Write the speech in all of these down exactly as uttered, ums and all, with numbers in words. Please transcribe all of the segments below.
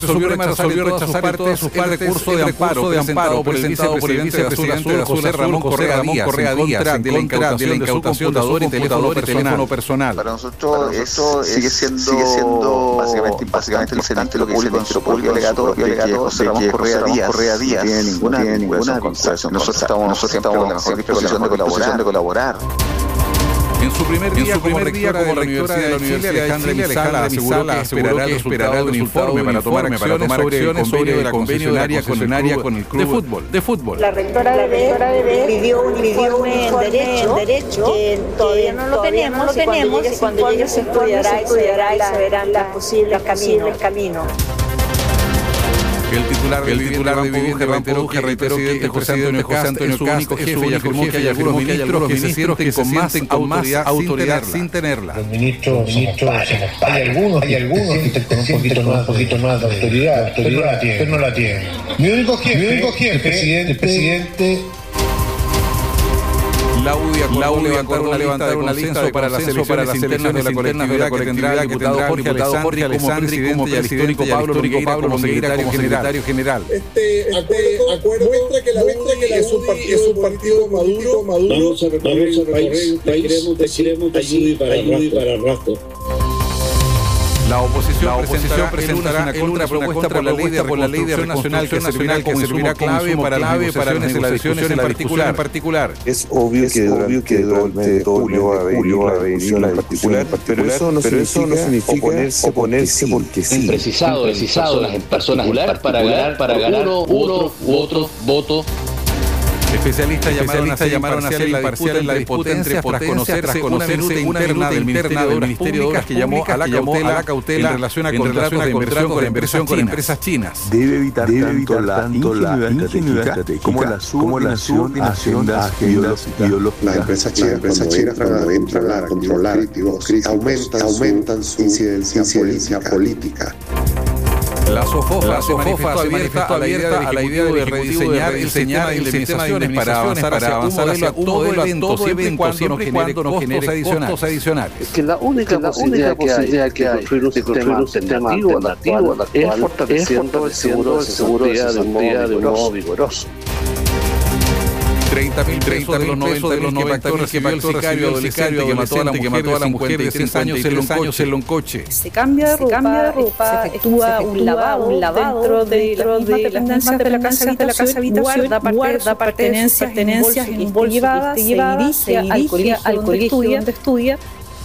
Suprema resolvió rechazar en todas sus partes el recurso de amparo presentado por el vicepresidente de Azul, José Ramón Correa Díaz, en contra de la incautación de su computador y teléfono personal. Para nosotros eso sigue siendo básicamente básicamente importante lo que dice el Ministerio Público Legatorio de que José Ramón Correa Díaz no tiene ninguna vinculación. Nosotros estamos en la mejor disposición de colaborar. En su primer día, en su primer día como rectora de la Universidad de Chile, Alejandra Misala aseguró que esperará un informe para tomar acciones sobre el convenio de la concesionaria con el club de fútbol. La rectora de B pidió un informe en derecho que todavía no lo tenemos y cuando llegue se estudiará y se verán los posibles caminos. El titular de vivienda reiteró que reiteró que el presidente José Antonio Cast es su único jefe y afirmó que hay algunos ministros que se sienten con más autoridad sin tenerla. Los ministros, hay algunos, hay algunos que están con un poquito más, un poquito más de autoridad, autoridad, pero no la tienen. Mi único jefe, mi único jefe, el presidente, el presidente. La U D I acordó levantar una, levantar una lista para las elecciones internas de la colectividad que tendrá el diputado Jorge Alessandri como presidente y al histórico Pablo Longueira como secretario general. Este acuerdo muestra que la U D I es un partido maduro. Vamos a recorrer el país, queremos ayuda para el rato. La oposición, la oposición presentará, presentará una contrapropuesta por la ley de por la ley de nacional que servirá como servirá clave para las negociaciones y las discusiones en particular. En particular. Es obvio que obvio que durante todo julio va a haber discusión en particular, pero eso no significa oponerse porque sí. Precisado, precisado las personas para ganar para ganar uno u otro voto. Especialistas llamaron a hacer imparcial en la disputa entre potencias tras conocerse una minuta interna del Ministerio de Obras que llamó a la cautela en relación a contratos de inversión con empresas chinas. Debe evitar tanto la ingenuidad estratégica como la subordinación a agendas ideológicas. Las empresas chinas cuando entran a controlar aumentan su incidencia política. La SOFOFA se manifestó abierta a la idea de rediseñar el sistema de indemnizaciones para avanzar hacia un modelo a todo evento siempre y cuando no genere costos adicionales. Es que la única posibilidad que hay de construir un sistema alternativo es fortaleciendo el seguro de seguridad de un modo vigoroso. treinta mil pesos de los noventa mil que pactó el sicario adolescente que mató a la mujer de cincuenta y tres años en Loncoche. Se cambia de ropa, se efectúa un lavado dentro de las mismas dependencias de la casa habitación, guarda pertenencias en un bolso que se dirige al colegio donde estudia.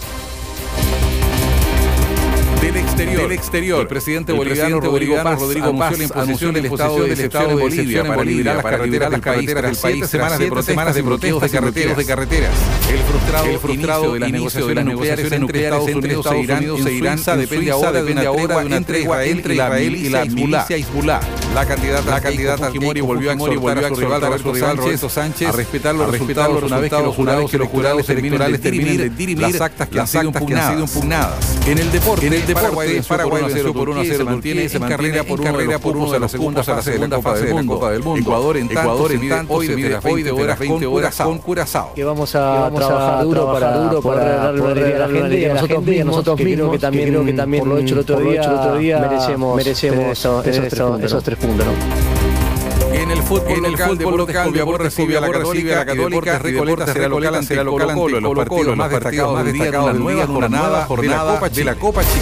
Del exterior, el presidente boliviano Rodrigo Paz anunció la imposición del estado de Bolivia para liberar las carreteras del país tras siete semanas de protestas de carreteras. El frustrado de las negociaciones nucleares entre Estados Unidos e Irán depende ahora de una tregua entre Israel y la milicia Hezbollah. La candidata Fujimori volvió a exhortar a su rival Roberto Sánchez a respetar los resultados una vez que los jurados electorales terminen de dirimir las actas que han sido impugnadas. En el deporte, Paraguay venció por uno a cero Turquía y se mantiene en carrera por uno de la segunda fase de la Copa del Mundo. Ecuador en tanto se mide hoy de veinte horas con Curazao. Que vamos a trabajar duro para poder darle una alegría a la gente y a nosotros mismos, que también por lo hecho el otro día merecemos esos tres puntos. En el fútbol local, Deportes recibe a la Católica, Deportes Recoleta será local ante Colo-Colo, los partidos más destacados del día, una nueva jornada de la Copa Chile.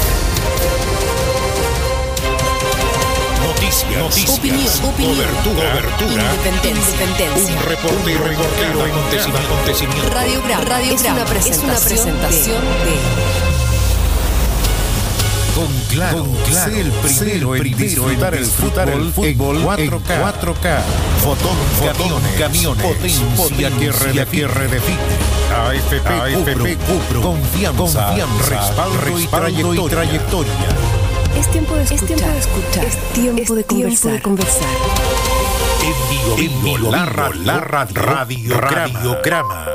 Noticias, Noticias, opinión, opinión, cobertura, cobertura, independencia, un reporte y recorrido de acontecimientos. Radiogram, Radiogram es, es una presentación de... Con Claro, Con claro sé el primero, sé el primero en disfrutar el fútbol, el fútbol cuatro K. cuatro K. Fotón, Fotón camiones, camiones, potencia, potencia que, redefine, que redefine. A F P, A F P Cupro, confianza, confianza respaldo, respaldo y, trayectoria. y trayectoria. Es tiempo de escuchar. Es tiempo de escuchar. Es tiempo, es de, tiempo conversar. de conversar. En vivo, en vivo, la radio, la radio, radio, radiograma.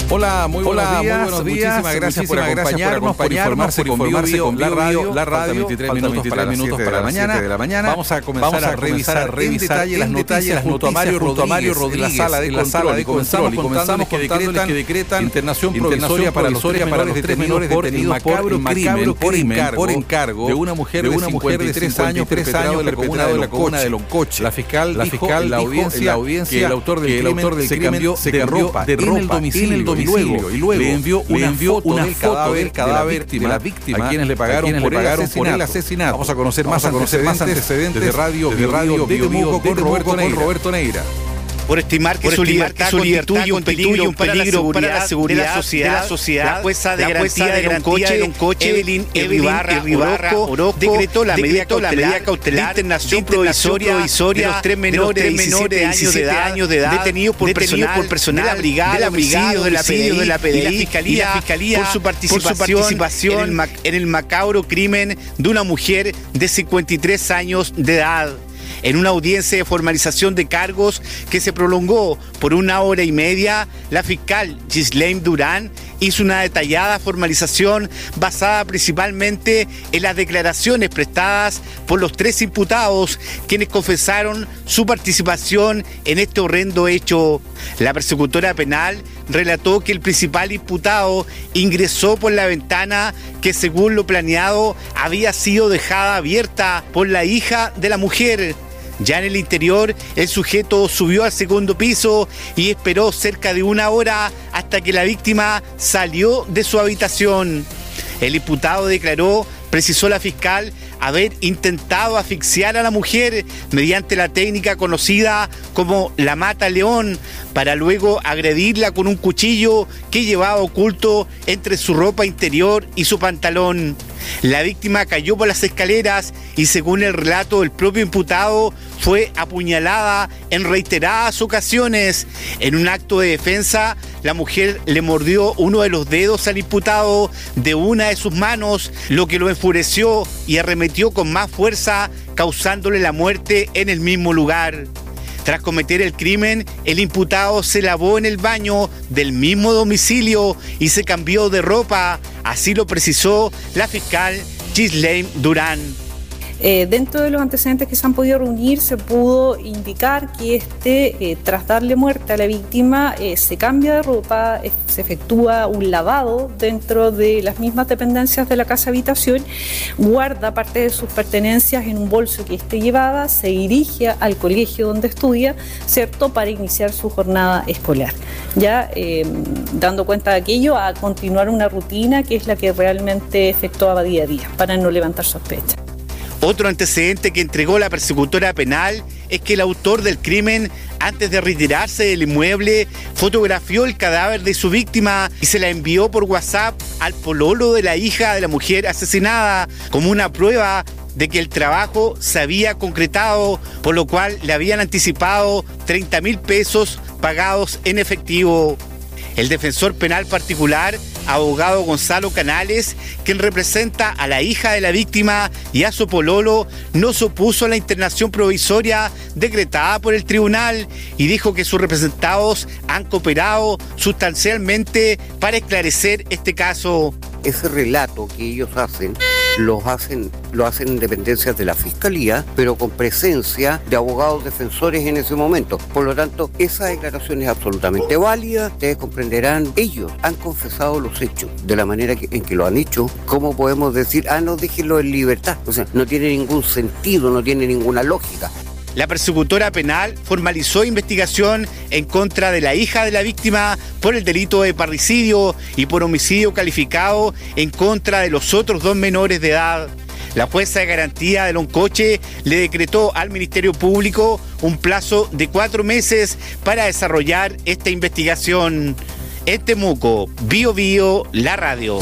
Hola, muy buenos Hola, días. Muy buenos días. Muchísimas gracias por Muchísimas acompañarnos, por informarse con Bio Bio, la radio, la radio. veintitrés minutos para, minutos para la mañana. de la mañana. Vamos a comenzar Vamos a, a revisar, a revisar detalle las noticias junto a Mario Rodríguez, Rodríguez en la sala de, en la sala de control. Y comenzamos que decretan, que decretan internación provisoria para los tres menores de tres menores detenidos por macabro crimen por encargo de una mujer de cincuenta y tres años perpetrado en la comuna de Loncoche. La fiscal la fiscal en la audiencia que el autor del crimen se cambió de ropa en el domicilio y luego le envió una foto del cadáver, cadáver de la víctima, a quienes le pagaron, quienes por, le pagaron el por el asesinato. Vamos a conocer, más, a conocer más antecedentes de radio, de radio, de Temuco con Roberto Neira. Con Roberto Neira. Por estimar que, por su, estimar libertad que su libertad constituye un peligro, un peligro para la seguridad, para la seguridad de la sociedad, la jueza de garantía de Loncoche, de Loncoche Evelyn Irribarra Orozco, decretó la medida cautelar, cautelar de internación provisoria, provisoria de los tres menores de diecisiete años de edad detenidos por personal, por personal de la brigada, de la brigada de la P D I, de la P D I y la fiscalía, y la fiscalía por su participación, por su participación en, el mac, en el macabro crimen de una mujer de cincuenta y tres años de edad. En una audiencia de formalización de cargos que se prolongó por una hora y media, la fiscal Ghislaine Durán hizo una detallada formalización basada principalmente en las declaraciones prestadas por los tres imputados, quienes confesaron su participación en este horrendo hecho. La persecutora penal relató que el principal imputado ingresó por la ventana que, según lo planeado, había sido dejada abierta por la hija de la mujer. Ya en el interior, el sujeto subió al segundo piso y esperó cerca de una hora hasta que la víctima salió de su habitación. El imputado declaró, precisó la fiscal, haber intentado asfixiar a la mujer mediante la técnica conocida como la mata león, para luego agredirla con un cuchillo que llevaba oculto entre su ropa interior y su pantalón. La víctima cayó por las escaleras y, según el relato del propio imputado, fue apuñalada en reiteradas ocasiones. En un acto de defensa, la mujer le mordió uno de los dedos al imputado de una de sus manos, lo que lo enfureció y arremetió con más fuerza, causándole la muerte en el mismo lugar. Tras cometer el crimen, el imputado se lavó en el baño del mismo domicilio y se cambió de ropa, así lo precisó la fiscal Ghislaine Durán. Eh, dentro de los antecedentes que se han podido reunir, se pudo indicar que este, eh, tras darle muerte a la víctima, eh, se cambia de ropa, eh, se efectúa un lavado dentro de las mismas dependencias de la casa habitación, guarda parte de sus pertenencias en un bolso que esté llevada, se dirige al colegio donde estudia, ¿cierto?, para iniciar su jornada escolar. Ya eh, dando cuenta de aquello, a continuar una rutina que es la que realmente efectuaba día a día, para no levantar sospechas. Otro antecedente que entregó la persecutora penal es que el autor del crimen, antes de retirarse del inmueble, fotografió el cadáver de su víctima y se la envió por WhatsApp al pololo de la hija de la mujer asesinada, como una prueba de que el trabajo se había concretado, por lo cual le habían anticipado treinta mil pesos pagados en efectivo. El defensor penal particular, abogado Gonzalo Canales, quien representa a la hija de la víctima y a su pololo, no se opuso a la internación provisoria decretada por el tribunal y dijo que sus representados han cooperado sustancialmente para esclarecer este caso. Ese relato que ellos hacen, los hacen, lo hacen en dependencias de la Fiscalía, pero con presencia de abogados defensores en ese momento. Por lo tanto, esa declaración es absolutamente válida. Ustedes comprenderán, ellos han confesado los hechos de la manera que, en que lo han hecho. ¿Cómo podemos decir, ah, no, déjenlo en libertad? O sea, no tiene ningún sentido, no tiene ninguna lógica. La persecutora penal formalizó investigación en contra de la hija de la víctima por el delito de parricidio y por homicidio calificado en contra de los otros dos menores de edad. La jueza de garantía de Loncoche le decretó al Ministerio Público un plazo de cuatro meses para desarrollar esta investigación. En Temuco, Bio Bio, la radio.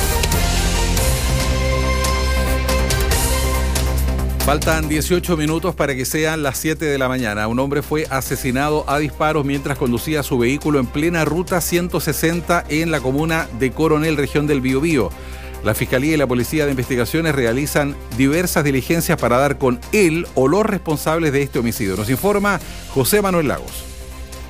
Faltan dieciocho minutos para que sean las siete de la mañana. Un hombre fue asesinado a disparos mientras conducía su vehículo en plena ruta ciento sesenta en la comuna de Coronel, región del Biobío. La Fiscalía y la Policía de Investigaciones realizan diversas diligencias para dar con él o los responsables de este homicidio. Nos informa José Manuel Lagos.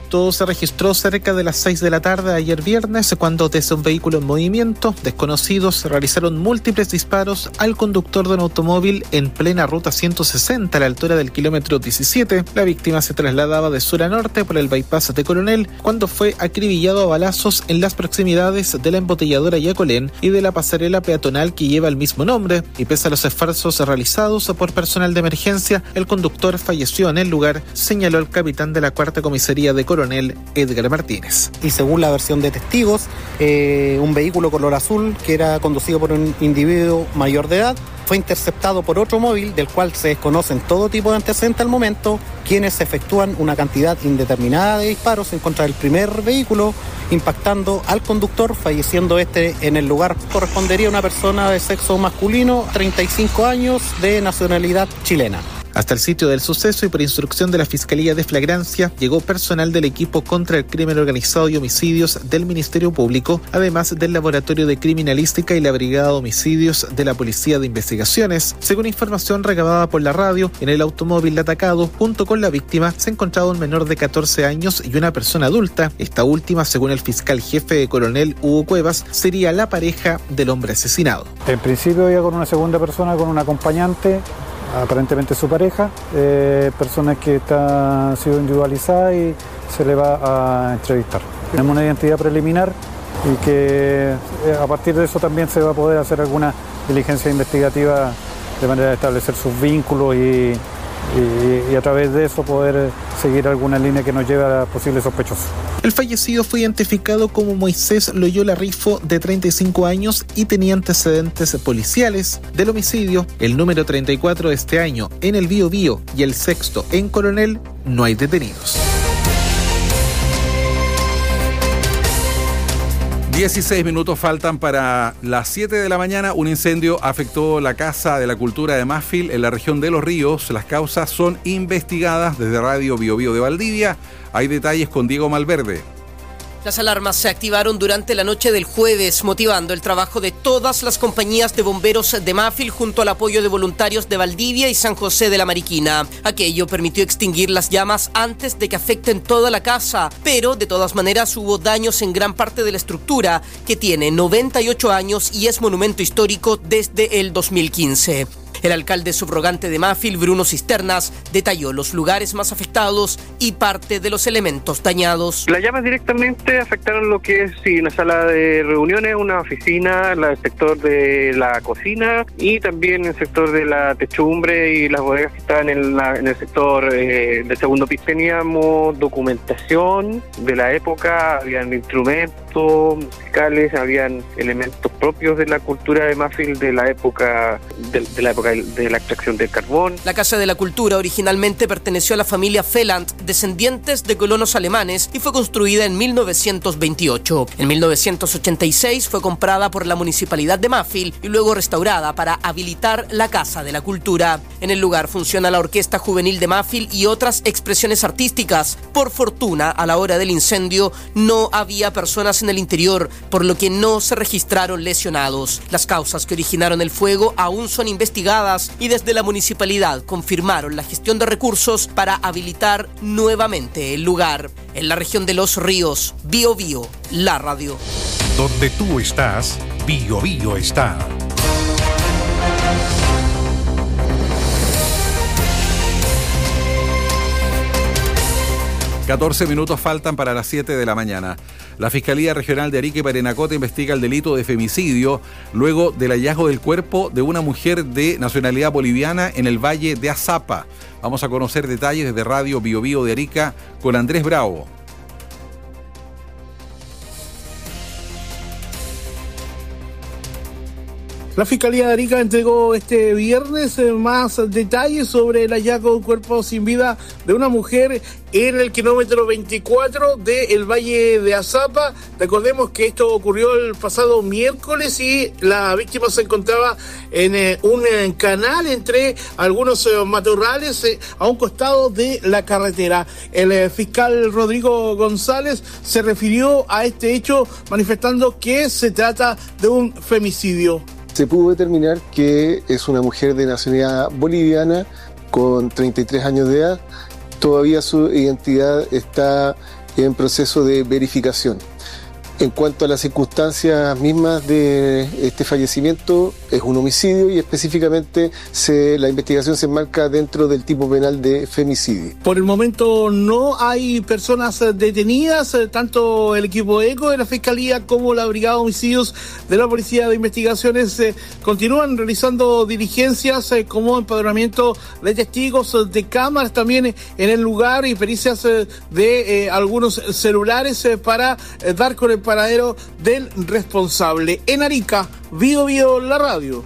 Todo se registró cerca de las seis de la tarde ayer viernes, cuando desde un vehículo en movimiento, desconocidos realizaron múltiples disparos al conductor de un automóvil en plena ruta ciento sesenta a la altura del kilómetro diecisiete. La víctima se trasladaba de sur a norte por el bypass de Coronel cuando fue acribillado a balazos en las proximidades de la embotelladora Yacolén y de la pasarela peatonal que lleva el mismo nombre, y pese a los esfuerzos realizados por personal de emergencia, el conductor falleció en el lugar, señaló el capitán de la cuarta comisaría de Coronel, Edgar Martínez. Y según la versión de testigos, eh, un vehículo color azul que era conducido por un individuo mayor de edad fue interceptado por otro móvil del cual se desconocen todo tipo de antecedentes al momento, quienes efectúan una cantidad indeterminada de disparos en contra del primer vehículo, impactando al conductor, falleciendo este en el lugar. Correspondería a una persona de sexo masculino, treinta y cinco años, de nacionalidad chilena. Hasta el sitio del suceso y por instrucción de la Fiscalía de Flagrancia llegó personal del equipo contra el crimen organizado y homicidios del Ministerio Público, además del Laboratorio de Criminalística y la Brigada de Homicidios de la Policía de Investigaciones. Según información recabada por la radio, en el automóvil atacado, junto con la víctima, se encontraba un menor de catorce años y una persona adulta. Esta última, según el fiscal jefe de Coronel Hugo Cuevas, sería la pareja del hombre asesinado. En principio iba con una segunda persona, con un acompañante, aparentemente su pareja, eh, personas que está, han sido individualizadas y se le va a entrevistar. Tenemos una identidad preliminar y que eh, a partir de eso también se va a poder hacer alguna diligencia investigativa de manera de establecer sus vínculos y, y, y a través de eso poder seguir alguna línea que nos lleve a posibles sospechosos. El fallecido fue identificado como Moisés Loyola Rifo, de treinta y cinco años, y tenía antecedentes policiales. Del homicidio, el número treinta y cuatro de este año en el Biobío y el sexto en Coronel, no hay detenidos. dieciséis minutos faltan para las siete de la mañana. Un incendio afectó la Casa de la Cultura de Mafil en la región de Los Ríos. Las causas son investigadas. Desde Radio Biobío de Valdivia hay detalles con Diego Malverde. Las alarmas se activaron durante la noche del jueves, motivando el trabajo de todas las compañías de bomberos de Mafil junto al apoyo de voluntarios de Valdivia y San José de la Mariquina. Aquello permitió extinguir las llamas antes de que afecten toda la casa, pero de todas maneras hubo daños en gran parte de la estructura, que tiene noventa y ocho años y es monumento histórico desde el dos mil quince. El alcalde subrogante de Mafil, Bruno Cisternas, detalló los lugares más afectados y parte de los elementos dañados. Las llamas directamente afectaron lo que es sí, una sala de reuniones, una oficina, el sector de la cocina y también el sector de la techumbre y las bodegas que estaban en, la, en el sector eh, del segundo piso. Teníamos documentación de la época, habían instrumentos musicales, habían elementos propios de la cultura de Mafil de la época de, de la época de la extracción del carbón. La Casa de la Cultura originalmente perteneció a la familia Feland, descendientes de colonos alemanes, y fue construida en mil novecientos veintiocho. En mil novecientos ochenta y seis fue comprada por la Municipalidad de Mafil y luego restaurada para habilitar la Casa de la Cultura. En el lugar funciona la Orquesta Juvenil de Mafil y otras expresiones artísticas. Por fortuna, a la hora del incendio no había personas en el interior, por lo que no se registraron lesionados. Las causas que originaron el fuego aún son investigadas y desde la municipalidad confirmaron la gestión de recursos para habilitar nuevamente el lugar. En la región de Los Ríos, Biobío, la radio. Donde tú estás, Biobío está. catorce minutos faltan para las siete de la mañana. La Fiscalía Regional de Arica y Parinacota investiga el delito de femicidio luego del hallazgo del cuerpo de una mujer de nacionalidad boliviana en el Valle de Azapa. Vamos a conocer detalles desde Radio Biobío de Arica con Andrés Bravo. La Fiscalía de Arica entregó este viernes más detalles sobre el hallazgo de un cuerpo sin vida de una mujer en el kilómetro veinticuatro del Valle de Azapa. Recordemos que esto ocurrió el pasado miércoles y la víctima se encontraba en eh, un eh, canal entre algunos eh, matorrales eh, a un costado de la carretera. El eh, fiscal Rodrigo González se refirió a este hecho manifestando que se trata de un femicidio. Se pudo determinar que es una mujer de nacionalidad boliviana con treinta y tres años de edad. Todavía su identidad está en proceso de verificación. En cuanto a las circunstancias mismas de este fallecimiento, es un homicidio y específicamente se, la investigación se enmarca dentro del tipo penal de femicidio. Por el momento no hay personas detenidas, tanto el equipo ECO de la Fiscalía como la Brigada de Homicidios de la Policía de Investigaciones eh, continúan realizando diligencias eh, como empadronamiento de testigos, de cámaras también en el lugar y pericias eh, de eh, algunos celulares eh, para eh, dar con el paradero del responsable. En Arica, Bio Bio la radio.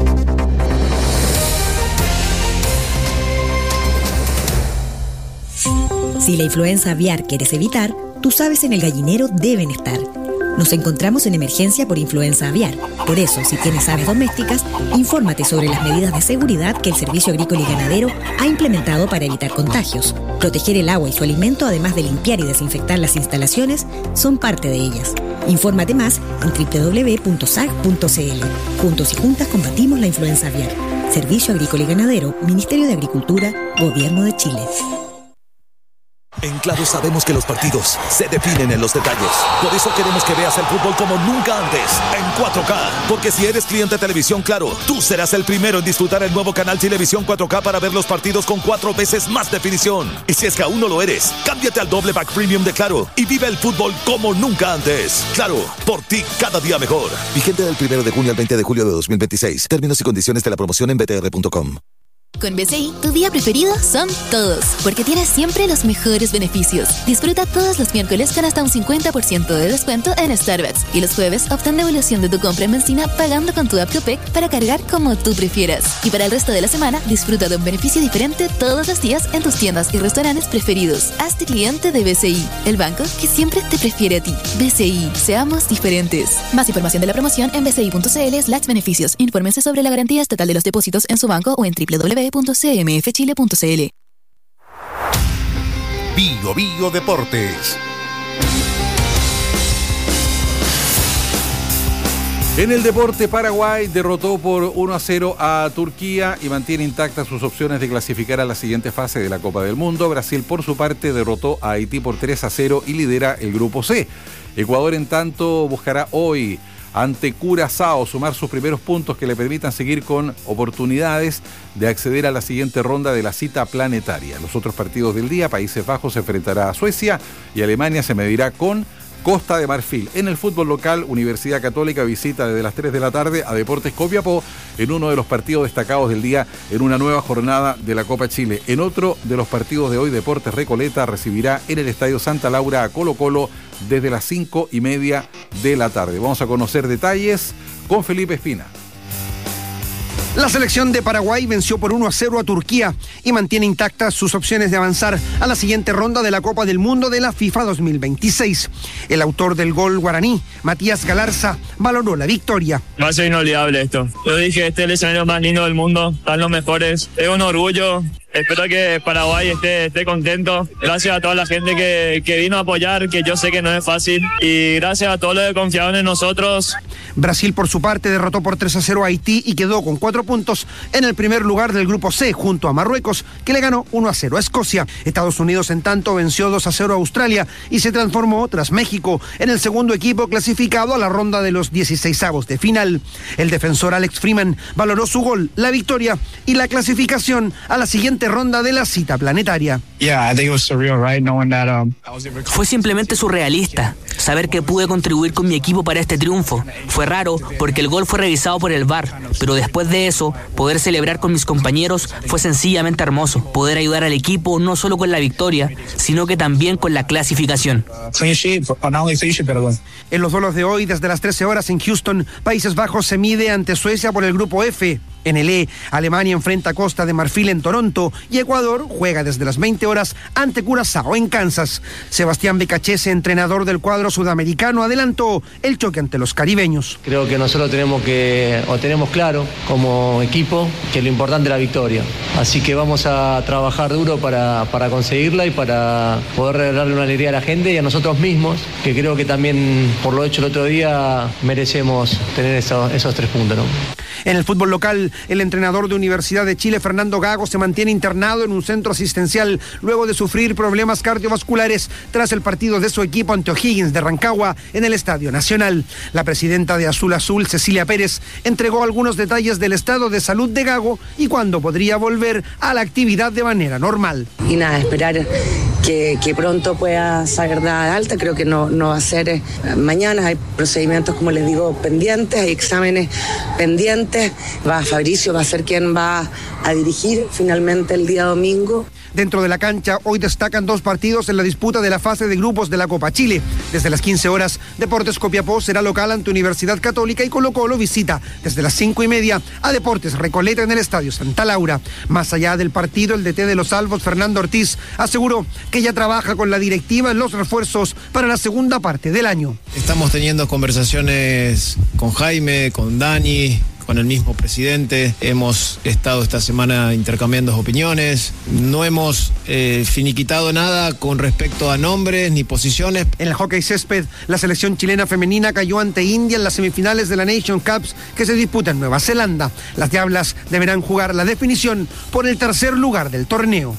Si la influenza aviar quieres evitar, tus aves en el gallinero deben estar. Nos encontramos en emergencia por influenza aviar. Por eso, si tienes aves domésticas, infórmate sobre las medidas de seguridad que el Servicio Agrícola y Ganadero ha implementado para evitar contagios. Proteger el agua y su alimento, además de limpiar y desinfectar las instalaciones, son parte de ellas. Infórmate más en doble u doble u doble u punto s a g punto c l. Juntos y juntas combatimos la influenza aviar. Servicio Agrícola y Ganadero, Ministerio de Agricultura, Gobierno de Chile. En Claro sabemos que los partidos se definen en los detalles. Por eso queremos que veas el fútbol como nunca antes, en cuatro K. Porque si eres cliente de Televisión Claro, tú serás el primero en disfrutar el nuevo canal Televisión cuatro K para ver los partidos con cuatro veces más definición. Y si es que aún no lo eres, cámbiate al doble pack premium de Claro y vive el fútbol como nunca antes. Claro, por ti cada día mejor. Vigente del primero de junio al veinte de julio de dos mil veintiséis. Términos y condiciones de la promoción en b t r punto com. Con B C I, tu día preferido son todos, porque tienes siempre los mejores beneficios. Disfruta todos los miércoles con hasta un cincuenta por ciento de descuento en Starbucks. Y los jueves, obtén devolución de tu compra en benzina pagando con tu app Copec para cargar como tú prefieras. Y para el resto de la semana, disfruta de un beneficio diferente todos los días en tus tiendas y restaurantes preferidos. Hazte cliente de B C I, el banco que siempre te prefiere a ti. B C I, seamos diferentes. Más información de la promoción en bci.cl slash beneficios. Infórmense sobre la garantía estatal de los depósitos en su banco o en doble u doble u doble u punto c m f chile punto c l. Bio Bio Deportes. En el deporte, Paraguay derrotó por uno a cero a Turquía y mantiene intactas sus opciones de clasificar a la siguiente fase de la Copa del Mundo. Brasil, por su parte, derrotó a Haití por tres a cero y lidera el grupo C. Ecuador, en tanto, buscará hoy ante Curazao sumar sus primeros puntos que le permitan seguir con oportunidades de acceder a la siguiente ronda de la cita planetaria. Los otros partidos del día: Países Bajos se enfrentará a Suecia y Alemania se medirá con Costa de Marfil. En el fútbol local, Universidad Católica visita desde las tres de la tarde a Deportes Copiapó en uno de los partidos destacados del día en una nueva jornada de la Copa Chile. En otro de los partidos de hoy, Deportes Recoleta recibirá en el Estadio Santa Laura a Colo Colo desde las cinco y media de la tarde. Vamos a conocer detalles con Felipe Espina. La selección de Paraguay venció por uno a cero a Turquía y mantiene intactas sus opciones de avanzar a la siguiente ronda de la Copa del Mundo de la FIFA dos mil veintiséis. El autor del gol guaraní, Matías Galarza, valoró la victoria. Va a ser inolvidable esto. Yo dije, este es el escenario más lindo del mundo, están los mejores. Es un orgullo. Espero que Paraguay esté, esté contento. Gracias a toda la gente que, que vino a apoyar, que yo sé que no es fácil. Y gracias a todos los que confiaron en nosotros. Brasil, por su parte, derrotó por tres a cero a Haití y quedó con cuatro puntos en el primer lugar del grupo C, junto a Marruecos, que le ganó uno a cero a Escocia. Estados Unidos, en tanto, venció dos a cero a Australia y se transformó, tras México, en el segundo equipo clasificado a la ronda de los dieciseisavos de final. El defensor Alex Freeman valoró su gol, la victoria y la clasificación a la siguiente ronda de la cita planetaria. Fue simplemente surrealista saber que pude contribuir con mi equipo para este triunfo. Fue raro porque el gol fue revisado por el V A R, pero después de eso, poder celebrar con mis compañeros fue sencillamente hermoso. Poder ayudar al equipo no solo con la victoria, sino que también con la clasificación. En los duelos de hoy, desde las trece horas en Houston, Países Bajos se mide ante Suecia por el grupo F. En el E, Alemania enfrenta a Costa de Marfil en Toronto y Ecuador juega desde las veinte horas ante Curazao en Kansas. Sebastián Becachese, entrenador del cuadro sudamericano, adelantó el choque ante los caribeños. Creo que nosotros tenemos que, o tenemos claro como equipo, que lo importante es la victoria. Así que vamos a trabajar duro para, para conseguirla y para poder darle una alegría a la gente y a nosotros mismos, que creo que también, por lo hecho el otro día, merecemos tener esos, esos tres puntos, ¿no? En el fútbol local, el entrenador de Universidad de Chile, Fernando Gago, se mantiene internado en un centro asistencial luego de sufrir problemas cardiovasculares tras el partido de su equipo ante O'Higgins de Rancagua en el Estadio Nacional. La presidenta de Azul Azul, Cecilia Pérez, entregó algunos detalles del estado de salud de Gago y cuándo podría volver a la actividad de manera normal. Y nada, esperar que, que pronto pueda salir de alta. Creo que no, no va a ser eh, mañana. Hay procedimientos, como les digo, pendientes, hay exámenes pendientes. Va Fabricio, va a ser quien va a dirigir finalmente el día domingo. Dentro de la cancha, hoy destacan dos partidos en la disputa de la fase de grupos de la Copa Chile. Desde las quince horas, Deportes Copiapó será local ante Universidad Católica y Colo Colo visita desde las cinco y media a Deportes Recoleta en el Estadio Santa Laura. Más allá del partido, el D T de los Albos, Fernando Ortiz, aseguró que ya trabaja con la directiva en los refuerzos para la segunda parte del año. Estamos teniendo conversaciones con Jaime, con Dani, con el mismo presidente. Hemos estado esta semana intercambiando opiniones. No hemos eh, finiquitado nada con respecto a nombres ni posiciones. En el hockey césped, la selección chilena femenina cayó ante India en las semifinales de la Nation Cups que se disputa en Nueva Zelanda. Las Diablas deberán jugar la definición por el tercer lugar del torneo.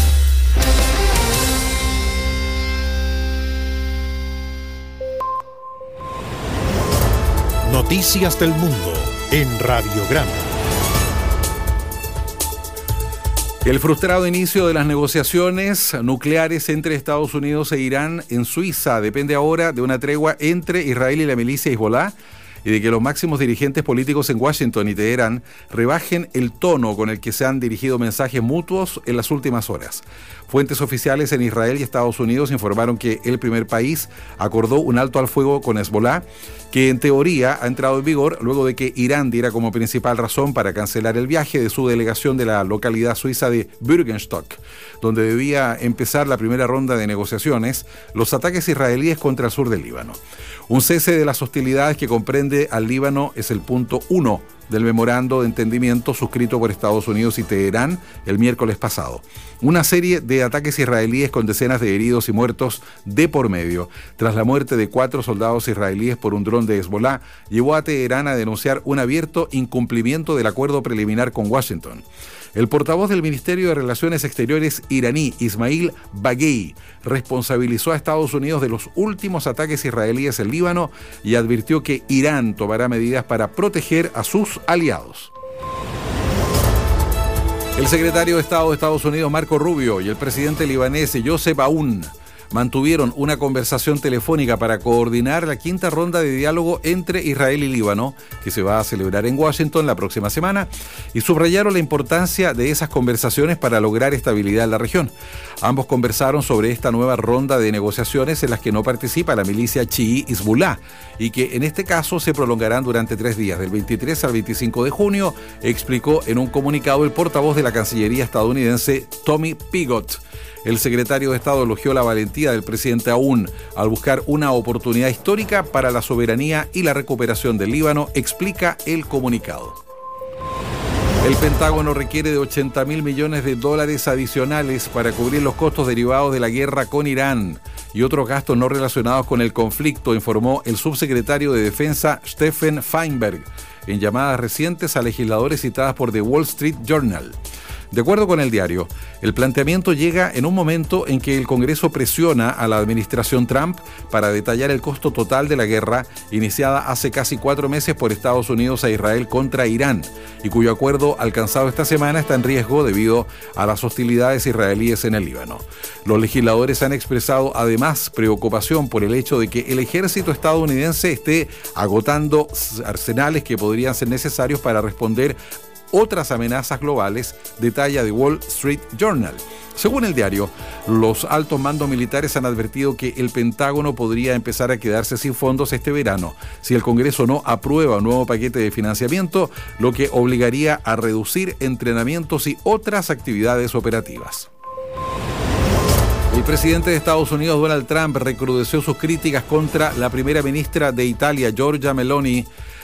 Noticias del Mundo en Radiograma. El frustrado inicio de las negociaciones nucleares entre Estados Unidos e Irán en Suiza depende ahora de una tregua entre Israel y la milicia Hezbolá y de que los máximos dirigentes políticos en Washington y Teherán rebajen el tono con el que se han dirigido mensajes mutuos en las últimas horas. Fuentes oficiales en Israel y Estados Unidos informaron que el primer país acordó un alto al fuego con Hezbolá, que en teoría ha entrado en vigor luego de que Irán diera como principal razón para cancelar el viaje de su delegación de la localidad suiza de Bürgenstock, donde debía empezar la primera ronda de negociaciones, los ataques israelíes contra el sur del Líbano. Un cese de las hostilidades que comprende al Líbano es el punto uno del memorando de entendimiento suscrito por Estados Unidos y Teherán el miércoles pasado. Una serie de ataques israelíes con decenas de heridos y muertos de por medio, tras la muerte de cuatro soldados israelíes por un dron de Hezbolá, llevó a Teherán a denunciar un abierto incumplimiento del acuerdo preliminar con Washington. El portavoz del Ministerio de Relaciones Exteriores iraní, Ismail Baghei, responsabilizó a Estados Unidos de los últimos ataques israelíes en Líbano y advirtió que Irán tomará medidas para proteger a sus aliados. El secretario de Estado de Estados Unidos, Marco Rubio, y el presidente libanés, Joseph Aoun, mantuvieron una conversación telefónica para coordinar la quinta ronda de diálogo entre Israel y Líbano, que se va a celebrar en Washington la próxima semana, y subrayaron la importancia de esas conversaciones para lograr estabilidad en la región. Ambos conversaron sobre esta nueva ronda de negociaciones en las que no participa la milicia chií Hezbolá y que en este caso se prolongarán durante tres días, del veintitrés al veinticinco de junio, explicó en un comunicado el portavoz de la Cancillería estadounidense, Tommy Pigott. El secretario de Estado elogió la valentía del presidente Aoun al buscar una oportunidad histórica para la soberanía y la recuperación del Líbano, explica el comunicado. El Pentágono requiere de ochenta mil millones de dólares adicionales para cubrir los costos derivados de la guerra con Irán y otros gastos no relacionados con el conflicto, informó el subsecretario de Defensa Stephen Feinberg en llamadas recientes a legisladores citadas por The Wall Street Journal. De acuerdo con el diario, el planteamiento llega en un momento en que el Congreso presiona a la administración Trump para detallar el costo total de la guerra iniciada hace casi cuatro meses por Estados Unidos a Israel contra Irán y cuyo acuerdo alcanzado esta semana está en riesgo debido a las hostilidades israelíes en el Líbano. Los legisladores han expresado además preocupación por el hecho de que el ejército estadounidense esté agotando arsenales que podrían ser necesarios para responder otras amenazas globales, detalla The Wall Street Journal. Según el diario, los altos mandos militares han advertido que el Pentágono podría empezar a quedarse sin fondos este verano si el Congreso no aprueba un nuevo paquete de financiamiento, lo que obligaría a reducir entrenamientos y otras actividades operativas. El presidente de Estados Unidos, Donald Trump, recrudeció sus críticas contra la primera ministra de Italia, Giorgia Meloni,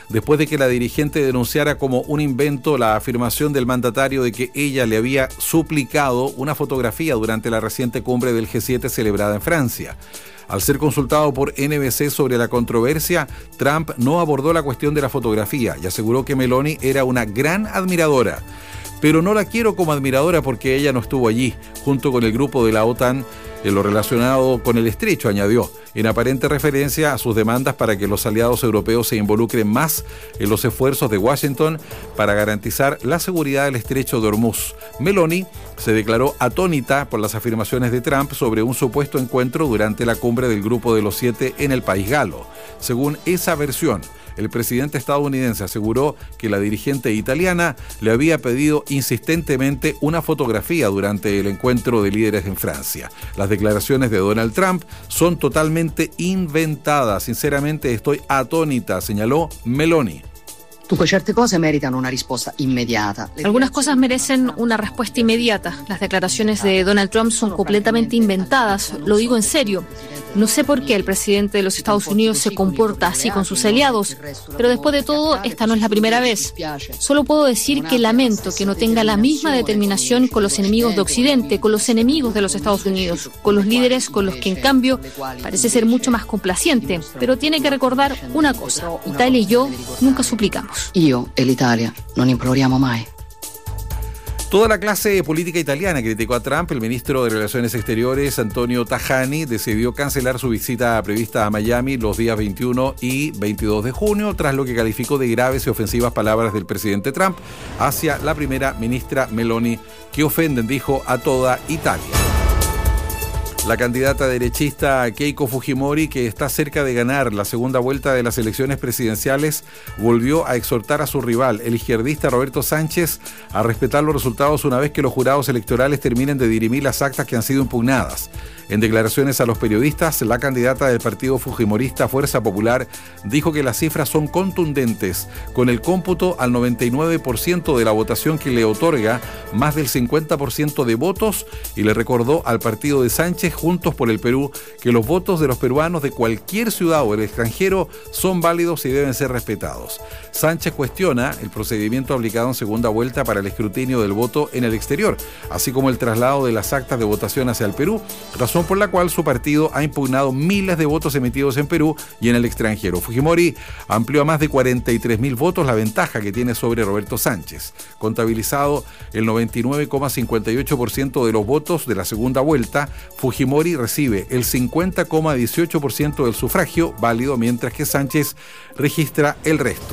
después de que la dirigente denunciara como un invento la afirmación del mandatario de que ella le había suplicado una fotografía durante la reciente cumbre del G siete celebrada en Francia. Al ser consultado por N B C sobre la controversia, Trump no abordó la cuestión de la fotografía y aseguró que Meloni era una gran admiradora. Pero no la quiero como admiradora porque ella no estuvo allí, junto con el grupo de la OTAN, en lo relacionado con el estrecho, añadió, en aparente referencia a sus demandas para que los aliados europeos se involucren más en los esfuerzos de Washington para garantizar la seguridad del estrecho de Hormuz. Meloni se declaró atónita por las afirmaciones de Trump sobre un supuesto encuentro durante la cumbre del Grupo de los Siete en el país galo. Según esa versión, el presidente estadounidense aseguró que la dirigente italiana le había pedido insistentemente una fotografía durante el encuentro de líderes en Francia. Las declaraciones de Donald Trump son totalmente inventadas. Sinceramente estoy atónita, señaló Meloni. Certe cose meritano una risposta inmediata. Algunas cosas merecen una respuesta inmediata. Las declaraciones de Donald Trump son completamente inventadas. Lo digo en serio. No sé por qué el presidente de los Estados Unidos se comporta así con sus aliados, pero después de todo, esta no es la primera vez. Solo puedo decir que lamento que no tenga la misma determinación con los enemigos de Occidente, con los enemigos de los Estados Unidos, con los líderes con los que, en cambio, parece ser mucho más complaciente. Pero tiene que recordar una cosa: Italia y yo nunca suplicamos. Io e l'Italia non imploriamo mai. Toda la clase política italiana criticó a Trump. El ministro de Relaciones Exteriores, Antonio Tajani, decidió cancelar su visita prevista a Miami los días veintiuno y veintidós de junio, tras lo que calificó de graves y ofensivas palabras del presidente Trump hacia la primera ministra Meloni, que ofenden, dijo, a toda Italia. La candidata derechista Keiko Fujimori, que está cerca de ganar la segunda vuelta de las elecciones presidenciales, volvió a exhortar a su rival, el izquierdista Roberto Sánchez, a respetar los resultados una vez que los jurados electorales terminen de dirimir las actas que han sido impugnadas. En declaraciones a los periodistas, la candidata del partido fujimorista Fuerza Popular dijo que las cifras son contundentes, con el cómputo al noventa y nueve por ciento de la votación que le otorga más del cincuenta por ciento de votos, y le recordó al partido de Sánchez, Juntos por el Perú, que los votos de los peruanos de cualquier ciudad o del extranjero son válidos y deben ser respetados. Sánchez cuestiona el procedimiento aplicado en segunda vuelta para el escrutinio del voto en el exterior, así como el traslado de las actas de votación hacia el Perú, razón por la cual su partido ha impugnado miles de votos emitidos en Perú y en el extranjero. Fujimori amplió a más de cuarenta y tres mil votos la ventaja que tiene sobre Roberto Sánchez. Contabilizado el noventa y nueve coma cincuenta y ocho por ciento de los votos de la segunda vuelta, Fujimori recibe el cincuenta coma dieciocho por ciento del sufragio válido, mientras que Sánchez registra el resto.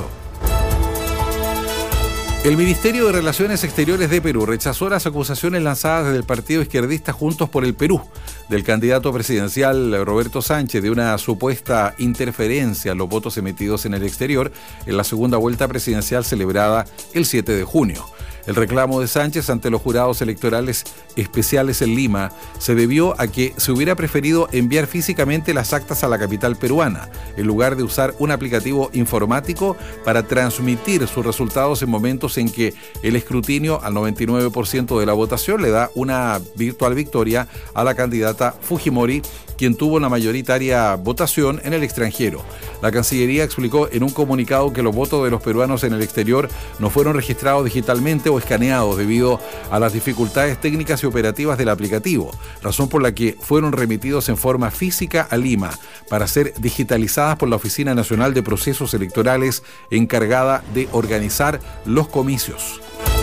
El Ministerio de Relaciones Exteriores de Perú rechazó las acusaciones lanzadas desde el partido izquierdista Juntos por el Perú del candidato presidencial Roberto Sánchez de una supuesta interferencia en los votos emitidos en el exterior en la segunda vuelta presidencial celebrada el siete de junio. El reclamo de Sánchez ante los jurados electorales especiales en Lima se debió a que se hubiera preferido enviar físicamente las actas a la capital peruana, en lugar de usar un aplicativo informático para transmitir sus resultados en momentos en que el escrutinio al noventa y nueve por ciento de la votación le da una virtual victoria a la candidata Fujimori, quien tuvo la mayoritaria votación en el extranjero. La Cancillería explicó en un comunicado que los votos de los peruanos en el exterior no fueron registrados digitalmente o escaneados debido a las dificultades técnicas y operativas del aplicativo, razón por la que fueron remitidos en forma física a Lima para ser digitalizadas por la Oficina Nacional de Procesos Electorales, encargada de organizar los comicios.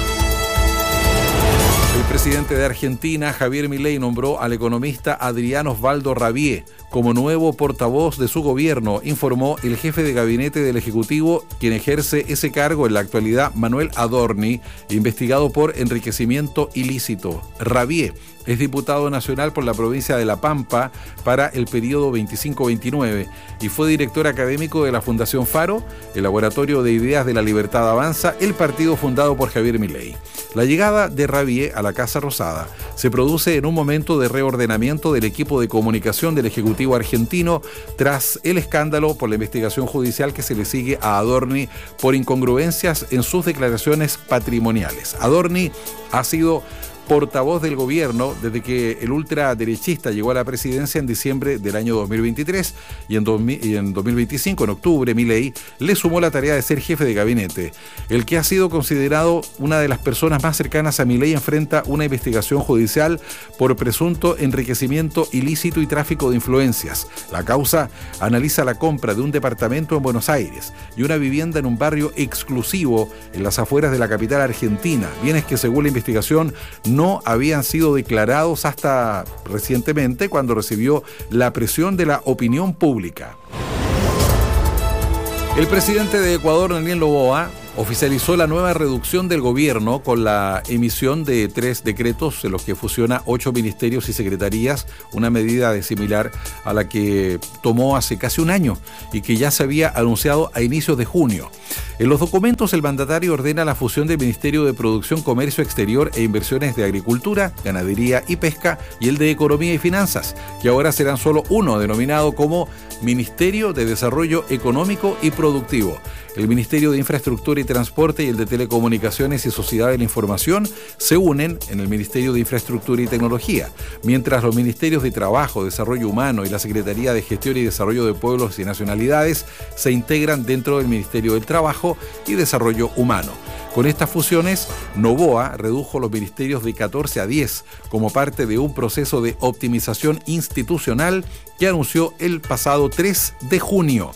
El presidente de Argentina, Javier Milei, nombró al economista Adrián Osvaldo Rabié como nuevo portavoz de su gobierno, informó el jefe de gabinete del Ejecutivo, quien ejerce ese cargo en la actualidad, Manuel Adorni, investigado por enriquecimiento ilícito. Rabié es diputado nacional por la provincia de La Pampa para el periodo veinticinco veintinueve y fue director académico de la Fundación Faro, el Laboratorio de Ideas de la Libertad Avanza, el partido fundado por Javier Milei. La llegada de Rabié a la Casa Rosada se produce en un momento de reordenamiento del equipo de comunicación del Ejecutivo argentino tras el escándalo por la investigación judicial que se le sigue a Adorni por incongruencias en sus declaraciones patrimoniales. Adorni ha sido portavoz del gobierno desde que el ultraderechista llegó a la presidencia en diciembre del año dos mil veintitrés y en, dos mil, y en dos mil veinticinco, en octubre, Milei le sumó la tarea de ser jefe de gabinete. El que ha sido considerado una de las personas más cercanas a Milei enfrenta una investigación judicial por presunto enriquecimiento ilícito y tráfico de influencias. La causa analiza la compra de un departamento en Buenos Aires y una vivienda en un barrio exclusivo en las afueras de la capital argentina, bienes que según la investigación no habían sido declarados hasta recientemente, cuando recibió la presión de la opinión pública. El presidente de Ecuador, Daniel Noboa, oficializó la nueva reducción del gobierno con la emisión de tres decretos en los que fusiona ocho ministerios y secretarías, una medida de similar a la que tomó hace casi un año y que ya se había anunciado a inicios de junio. En los documentos, el mandatario ordena la fusión del Ministerio de Producción, Comercio Exterior e Inversiones de Agricultura, Ganadería y Pesca y el de Economía y Finanzas, que ahora serán solo uno, denominado como Ministerio de Desarrollo Económico y Productivo. El Ministerio de Infraestructura y Transporte y el de Telecomunicaciones y Sociedad de la Información se unen en el Ministerio de Infraestructura y Tecnología, mientras los Ministerios de Trabajo, Desarrollo Humano y la Secretaría de Gestión y Desarrollo de Pueblos y Nacionalidades se integran dentro del Ministerio del Trabajo y Desarrollo Humano. Con estas fusiones, Noboa redujo los ministerios de catorce a diez como parte de un proceso de optimización institucional que anunció el pasado tres de junio.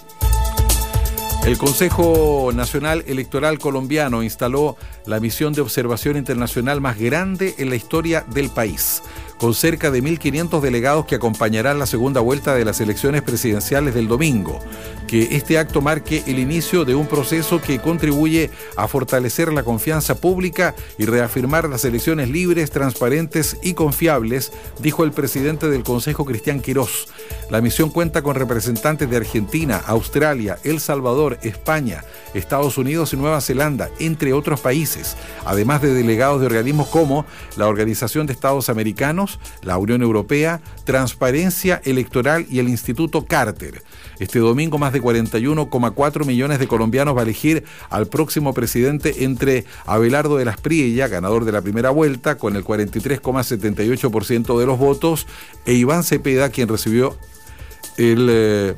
El Consejo Nacional Electoral Colombiano instaló la misión de observación internacional más grande en la historia del país, con cerca de mil quinientos delegados que acompañarán la segunda vuelta de las elecciones presidenciales del domingo. Que este acto marque el inicio de un proceso que contribuye a fortalecer la confianza pública y reafirmar las elecciones libres, transparentes y confiables, dijo el presidente del Consejo, Cristian Quirós. La misión cuenta con representantes de Argentina, Australia, El Salvador, España, Estados Unidos y Nueva Zelanda, entre otros países, además de delegados de organismos como la Organización de Estados Americanos, la Unión Europea, Transparencia Electoral y el Instituto Carter. Este domingo más de cuarenta y uno coma cuatro millones de colombianos va a elegir al próximo presidente entre Abelardo de las Priella, ganador de la primera vuelta, con el cuarenta y tres coma setenta y ocho por ciento de los votos, e Iván Cepeda, quien recibió el eh,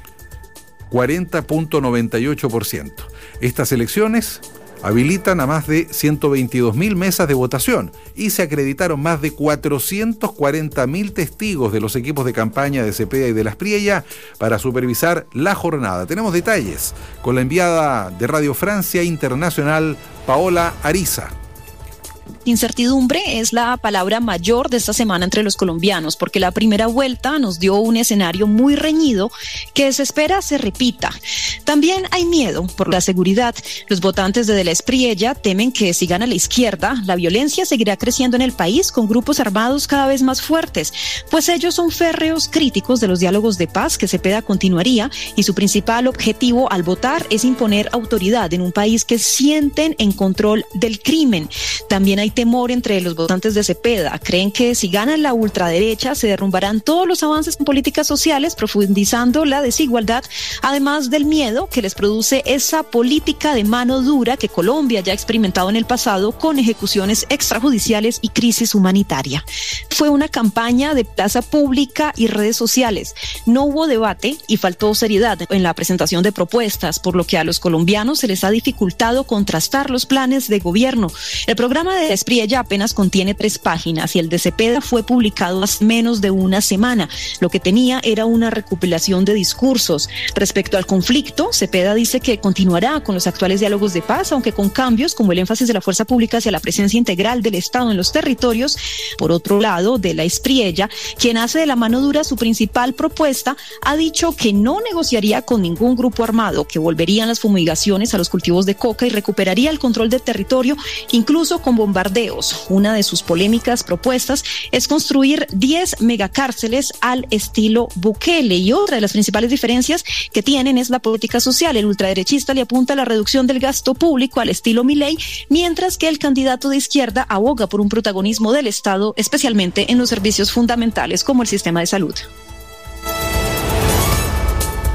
cuarenta coma noventa y ocho por ciento. Estas elecciones habilitan a más de ciento veintidós mil mesas de votación y se acreditaron más de cuatrocientos cuarenta mil testigos de los equipos de campaña de Cepeda y de las Priella para supervisar la jornada. Tenemos detalles con la enviada de Radio Francia Internacional, Paola Ariza. Incertidumbre es la palabra mayor de esta semana entre los colombianos, porque la primera vuelta nos dio un escenario muy reñido que se espera se repita. También hay miedo por la seguridad. Los votantes de De la Espriella temen que si gana la izquierda, la violencia seguirá creciendo en el país con grupos armados cada vez más fuertes, pues ellos son férreos críticos de los diálogos de paz que Cepeda continuaría, y su principal objetivo al votar es imponer autoridad en un país que sienten en control del crimen. También hay temor entre los votantes de Cepeda. Creen que si gana la ultraderecha se derrumbarán todos los avances en políticas sociales, profundizando la desigualdad, además del miedo que les produce esa política de mano dura que Colombia ya ha experimentado en el pasado con ejecuciones extrajudiciales y crisis humanitaria. Fue una campaña de plaza pública y redes sociales. No hubo debate y faltó seriedad en la presentación de propuestas, por lo que a los colombianos se les ha dificultado contrastar los planes de gobierno. El programa de Espriella apenas contiene tres páginas y el de Cepeda fue publicado hace menos de una semana. Lo que tenía era una recopilación de discursos. Respecto al conflicto, Cepeda dice que continuará con los actuales diálogos de paz, aunque con cambios como el énfasis de la fuerza pública hacia la presencia integral del Estado en los territorios. Por otro lado, De la Espriella, quien hace de la mano dura su principal propuesta, ha dicho que no negociaría con ningún grupo armado, que volverían las fumigaciones a los cultivos de coca y recuperaría el control del territorio, incluso con bombardeos. Una de sus polémicas propuestas es construir diez megacárceles al estilo Bukele, y otra de las principales diferencias que tienen es la política social. El ultraderechista le apunta a la reducción del gasto público al estilo Milei, mientras que el candidato de izquierda aboga por un protagonismo del Estado, especialmente en los servicios fundamentales como el sistema de salud.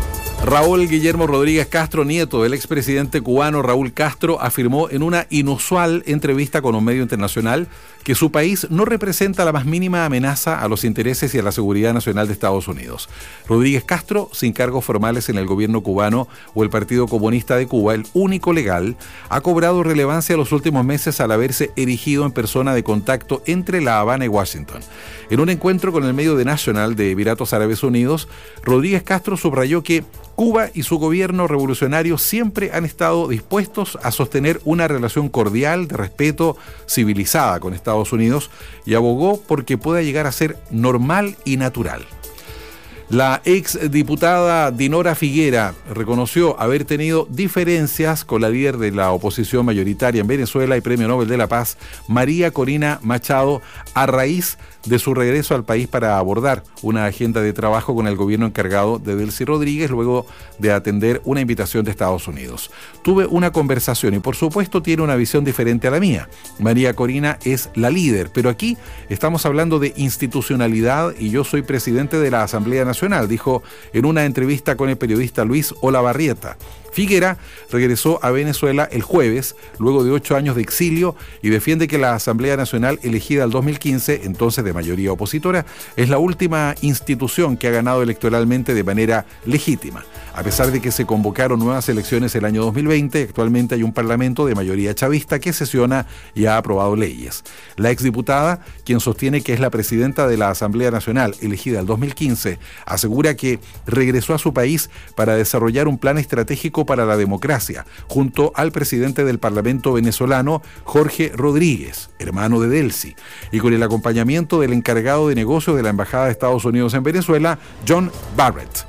Raúl Guillermo Rodríguez Castro, nieto del expresidente cubano Raúl Castro, afirmó en una inusual entrevista con un medio internacional que su país no representa la más mínima amenaza a los intereses y a la seguridad nacional de Estados Unidos. Rodríguez Castro, sin cargos formales en el gobierno cubano o el Partido Comunista de Cuba, el único legal, ha cobrado relevancia en los últimos meses al haberse erigido en persona de contacto entre La Habana y Washington. En un encuentro con el medio The National de Emiratos Árabes Unidos, Rodríguez Castro subrayó que Cuba y su gobierno revolucionario siempre han estado dispuestos a sostener una relación cordial, de respeto, civilizada con Estados Unidos, y abogó porque pueda llegar a ser normal y natural. La exdiputada Dinora Figuera reconoció haber tenido diferencias con la líder de la oposición mayoritaria en Venezuela y Premio Nobel de la Paz, María Corina Machado, a raíz de su regreso al país para abordar una agenda de trabajo con el gobierno encargado de Delcy Rodríguez luego de atender una invitación de Estados Unidos. Tuve una conversación y por supuesto tiene una visión diferente a la mía. María Corina es la líder, pero aquí estamos hablando de institucionalidad y yo soy presidente de la Asamblea Nacional, dijo en una entrevista con el periodista Luis Olavarrieta. Figuera regresó a Venezuela el jueves, luego de ocho años de exilio, y defiende que la Asamblea Nacional, elegida el dos mil quince, entonces de mayoría opositora, es la última institución que ha ganado electoralmente de manera legítima. A pesar de que se convocaron nuevas elecciones el año dos mil veinte, actualmente hay un parlamento de mayoría chavista que sesiona y ha aprobado leyes. La exdiputada, quien sostiene que es la presidenta de la Asamblea Nacional, elegida el dos mil quince, asegura que regresó a su país para desarrollar un plan estratégico para la democracia, junto al presidente del Parlamento venezolano, Jorge Rodríguez, hermano de Delcy, y con el acompañamiento del encargado de negocios de la Embajada de Estados Unidos en Venezuela, John Barrett.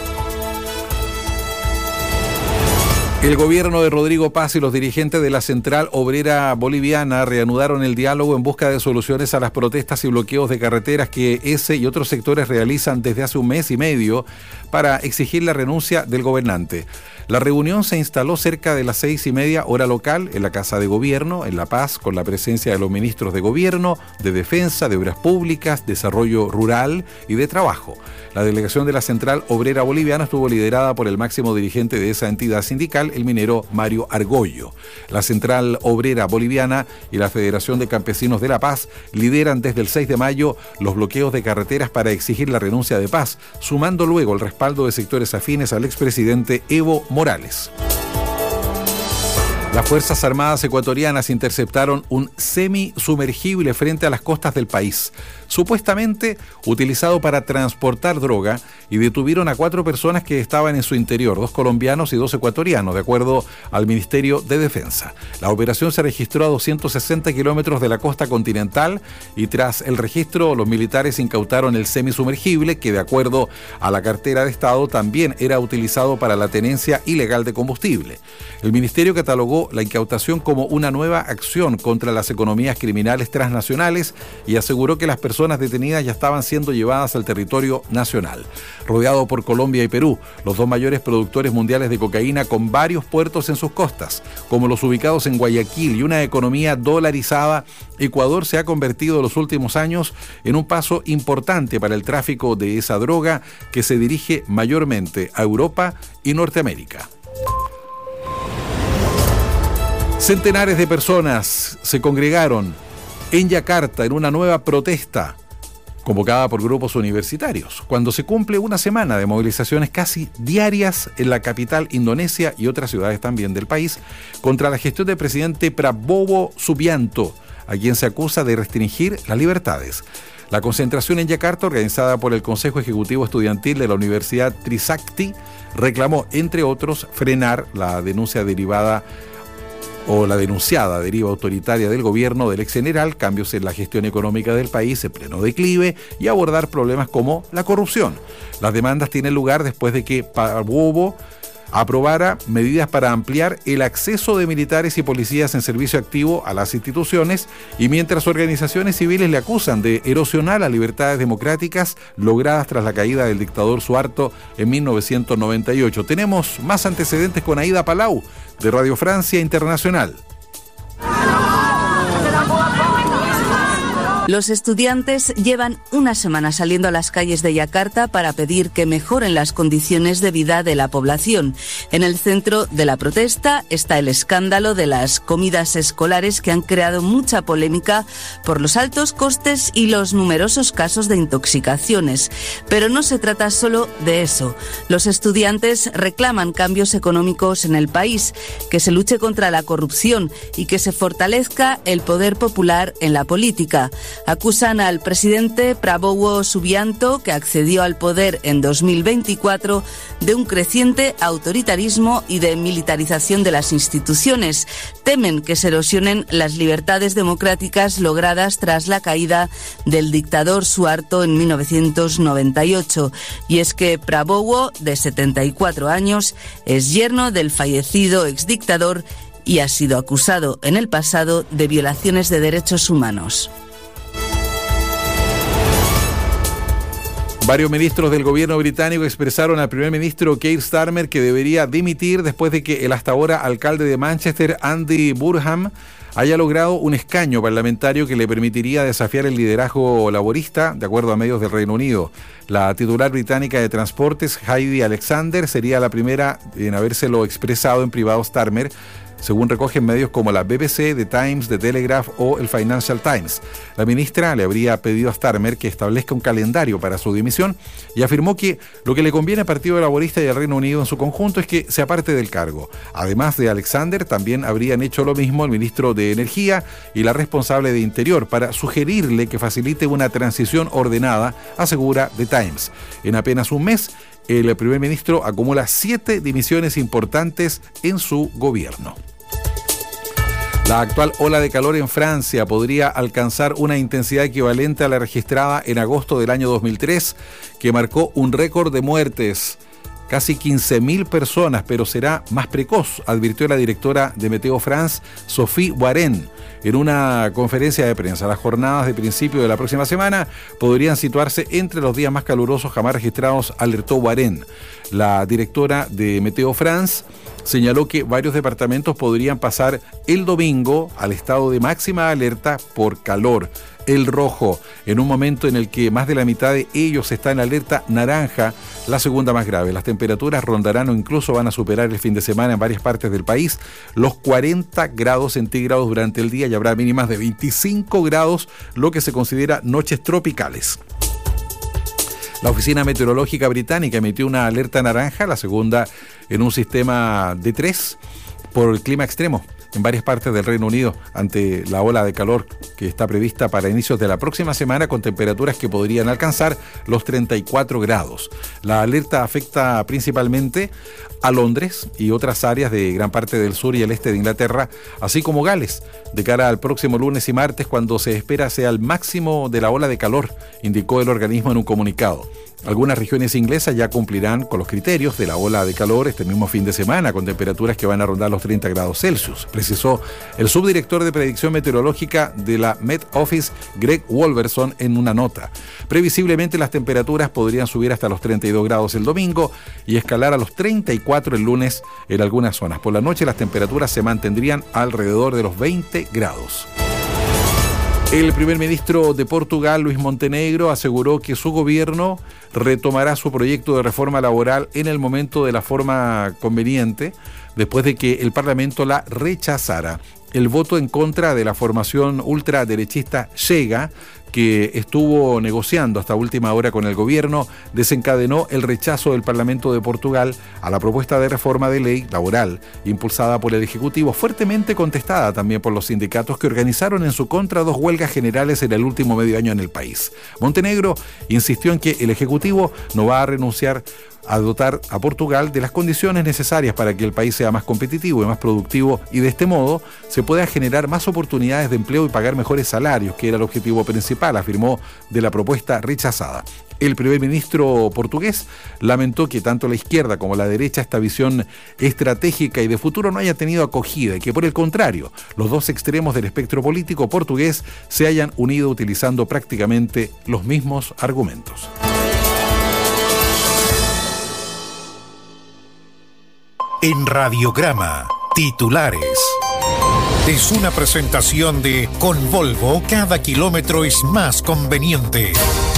El gobierno de Rodrigo Paz y los dirigentes de la Central Obrera Boliviana reanudaron el diálogo en busca de soluciones a las protestas y bloqueos de carreteras que ese y otros sectores realizan desde hace un mes y medio para exigir la renuncia del gobernante. La reunión se instaló cerca de las seis y media hora local en la Casa de Gobierno, en La Paz, con la presencia de los ministros de Gobierno, de Defensa, de Obras Públicas, Desarrollo Rural y de Trabajo. La delegación de la Central Obrera Boliviana estuvo liderada por el máximo dirigente de esa entidad sindical, el minero Mario Argollo. La Central Obrera Boliviana y la Federación de Campesinos de La Paz lideran desde el seis de mayo los bloqueos de carreteras para exigir la renuncia de Paz, sumando luego el respaldo de sectores afines al expresidente Evo Morales. Las Fuerzas Armadas ecuatorianas interceptaron un semisumergible frente a las costas del país, supuestamente utilizado para transportar droga, y detuvieron a cuatro personas que estaban en su interior, dos colombianos y dos ecuatorianos, de acuerdo al Ministerio de Defensa. La operación se registró a doscientos sesenta kilómetros de la costa continental y tras el registro los militares incautaron el semisumergible que, de acuerdo a la cartera de Estado, también era utilizado para la tenencia ilegal de combustible. El Ministerio catalogó la incautación como una nueva acción contra las economías criminales transnacionales y aseguró que las personas detenidas ya estaban siendo llevadas al territorio nacional. Rodeado por Colombia y Perú, los dos mayores productores mundiales de cocaína con varios puertos en sus costas, como los ubicados en Guayaquil y una economía dolarizada, Ecuador se ha convertido en los últimos años en un paso importante para el tráfico de esa droga que se dirige mayormente a Europa y Norteamérica. Centenares de personas se congregaron en Yakarta en una nueva protesta convocada por grupos universitarios, cuando se cumple una semana de movilizaciones casi diarias en la capital Indonesia y otras ciudades también del país contra la gestión del presidente Prabowo Subianto, a quien se acusa de restringir las libertades. La concentración en Yakarta, organizada por el Consejo Ejecutivo Estudiantil de la Universidad Trisakti, reclamó, entre otros, frenar la denuncia derivada o la denunciada deriva autoritaria del gobierno del ex general, cambios en la gestión económica del país en pleno declive y abordar problemas como la corrupción. Las demandas tienen lugar después de que Prabowo aprobara medidas para ampliar el acceso de militares y policías en servicio activo a las instituciones, y mientras organizaciones civiles le acusan de erosionar las libertades democráticas logradas tras la caída del dictador Suharto en mil novecientos noventa y ocho. Tenemos más antecedentes con Aida Palau, de Radio Francia Internacional. Los estudiantes llevan una semana saliendo a las calles de Yakarta para pedir que mejoren las condiciones de vida de la población. En el centro de la protesta está el escándalo de las comidas escolares que han creado mucha polémica por los altos costes y los numerosos casos de intoxicaciones. Pero no se trata solo de eso. Los estudiantes reclaman cambios económicos en el país, que se luche contra la corrupción y que se fortalezca el poder popular en la política. Acusan al presidente Prabowo Subianto, que accedió al poder en dos mil veinticuatro, de un creciente autoritarismo y de militarización de las instituciones. Temen que se erosionen las libertades democráticas logradas tras la caída del dictador Suharto en mil novecientos noventa y ocho. Y es que Prabowo, de setenta y cuatro años, es yerno del fallecido exdictador y ha sido acusado en el pasado de violaciones de derechos humanos. Varios ministros del gobierno británico expresaron al primer ministro Keir Starmer que debería dimitir después de que el hasta ahora alcalde de Manchester, Andy Burnham, haya logrado un escaño parlamentario que le permitiría desafiar el liderazgo laborista, de acuerdo a medios del Reino Unido. La titular británica de Transportes, Heidi Alexander, sería la primera en habérselo expresado en privado Starmer, según recogen medios como la B B C, The Times, The Telegraph o el Financial Times. La ministra le habría pedido a Starmer que establezca un calendario para su dimisión y afirmó que lo que le conviene al Partido Laborista y al Reino Unido en su conjunto es que se aparte del cargo. Además de Alexander, también habrían hecho lo mismo el ministro de Energía y la responsable de Interior para sugerirle que facilite una transición ordenada, asegura The Times. En apenas un mes, el primer ministro acumula siete dimisiones importantes en su gobierno. La actual ola de calor en Francia podría alcanzar una intensidad equivalente a la registrada en agosto del año dos mil tres, que marcó un récord de muertes. Casi quince mil personas, pero será más precoz, advirtió la directora de Meteo France, Sophie Warren, en una conferencia de prensa. Las jornadas de principio de la próxima semana podrían situarse entre los días más calurosos jamás registrados, alertó Warren. La directora de Meteo France señaló que varios departamentos podrían pasar el domingo al estado de máxima alerta por calor, el rojo, en un momento en el que más de la mitad de ellos está en alerta naranja, la segunda más grave. Las temperaturas rondarán o incluso van a superar el fin de semana en varias partes del país los cuarenta grados centígrados durante el día y habrá mínimas de veinticinco grados, lo que se considera noches tropicales. La Oficina Meteorológica Británica emitió una alerta naranja, la segunda en un sistema de tres, por el clima extremo en varias partes del Reino Unido ante la ola de calor que está prevista para inicios de la próxima semana, con temperaturas que podrían alcanzar los treinta y cuatro grados. La alerta afecta principalmente a Londres y otras áreas de gran parte del sur y el este de Inglaterra, así como Gales, de cara al próximo lunes y martes, cuando se espera sea el máximo de la ola de calor, indicó el organismo en un comunicado. Algunas regiones inglesas ya cumplirán con los criterios de la ola de calor este mismo fin de semana, con temperaturas que van a rondar los treinta grados Celsius, precisó el subdirector de predicción meteorológica de la Met Office, Greg Wolverson, en una nota. Previsiblemente las temperaturas podrían subir hasta los treinta y dos grados el domingo y escalar a los treinta y cuatro el lunes en algunas zonas. Por la noche las temperaturas se mantendrían alrededor de los veinte grados. El primer ministro de Portugal, Luís Montenegro, aseguró que su gobierno retomará su proyecto de reforma laboral en el momento de la forma conveniente, después de que el Parlamento la rechazara. El voto en contra de la formación ultraderechista Chega, que estuvo negociando hasta última hora con el gobierno, desencadenó el rechazo del Parlamento de Portugal a la propuesta de reforma de ley laboral impulsada por el Ejecutivo, fuertemente contestada también por los sindicatos que organizaron en su contra dos huelgas generales en el último medio año en el país. Montenegro insistió en que el Ejecutivo no va a renunciar a dotar a Portugal de las condiciones necesarias para que el país sea más competitivo y más productivo, y de este modo se pueda generar más oportunidades de empleo y pagar mejores salarios, que era el objetivo principal, afirmó, de la propuesta rechazada. El primer ministro portugués lamentó que tanto la izquierda como la derecha esta visión estratégica y de futuro no haya tenido acogida y que, por el contrario, los dos extremos del espectro político portugués se hayan unido utilizando prácticamente los mismos argumentos. En Radiograma, titulares. Es una presentación de Con Volvo, cada kilómetro es más conveniente.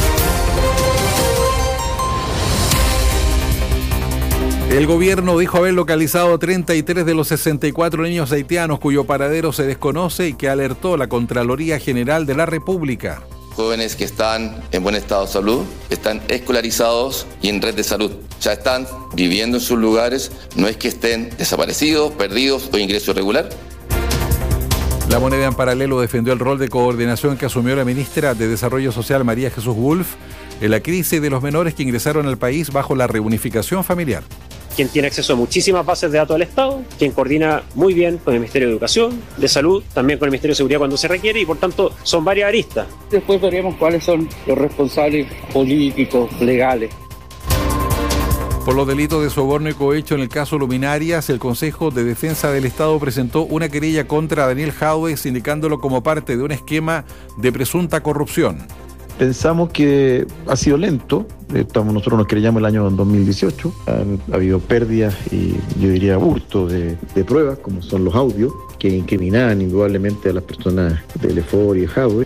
El gobierno dijo haber localizado treinta y tres de los sesenta y cuatro niños haitianos cuyo paradero se desconoce y que alertó la Contraloría General de la República. Jóvenes que están en buen estado de salud, están escolarizados y en red de salud. Ya están viviendo en sus lugares, no es que estén desaparecidos, perdidos o ingreso irregular. La Moneda en Paralelo defendió el rol de coordinación que asumió la ministra de Desarrollo Social María Jesús Wolf en la crisis de los menores que ingresaron al país bajo la reunificación familiar. Quien tiene acceso a muchísimas bases de datos del Estado, quien coordina muy bien con el Ministerio de Educación, de Salud, también con el Ministerio de Seguridad cuando se requiere y por tanto son varias aristas. Después veremos cuáles son los responsables políticos, legales. Por los delitos de soborno y cohecho en el caso Luminarias, el Consejo de Defensa del Estado presentó una querella contra Daniel Jadwe, indicándolo como parte de un esquema de presunta corrupción. Pensamos que ha sido lento, estamos, nosotros nos querellamos el año dos mil dieciocho, han ha habido pérdidas y yo diría hurto de, de pruebas, como son los audios, que incriminaban indudablemente a las personas de Lefort y de Jadwe.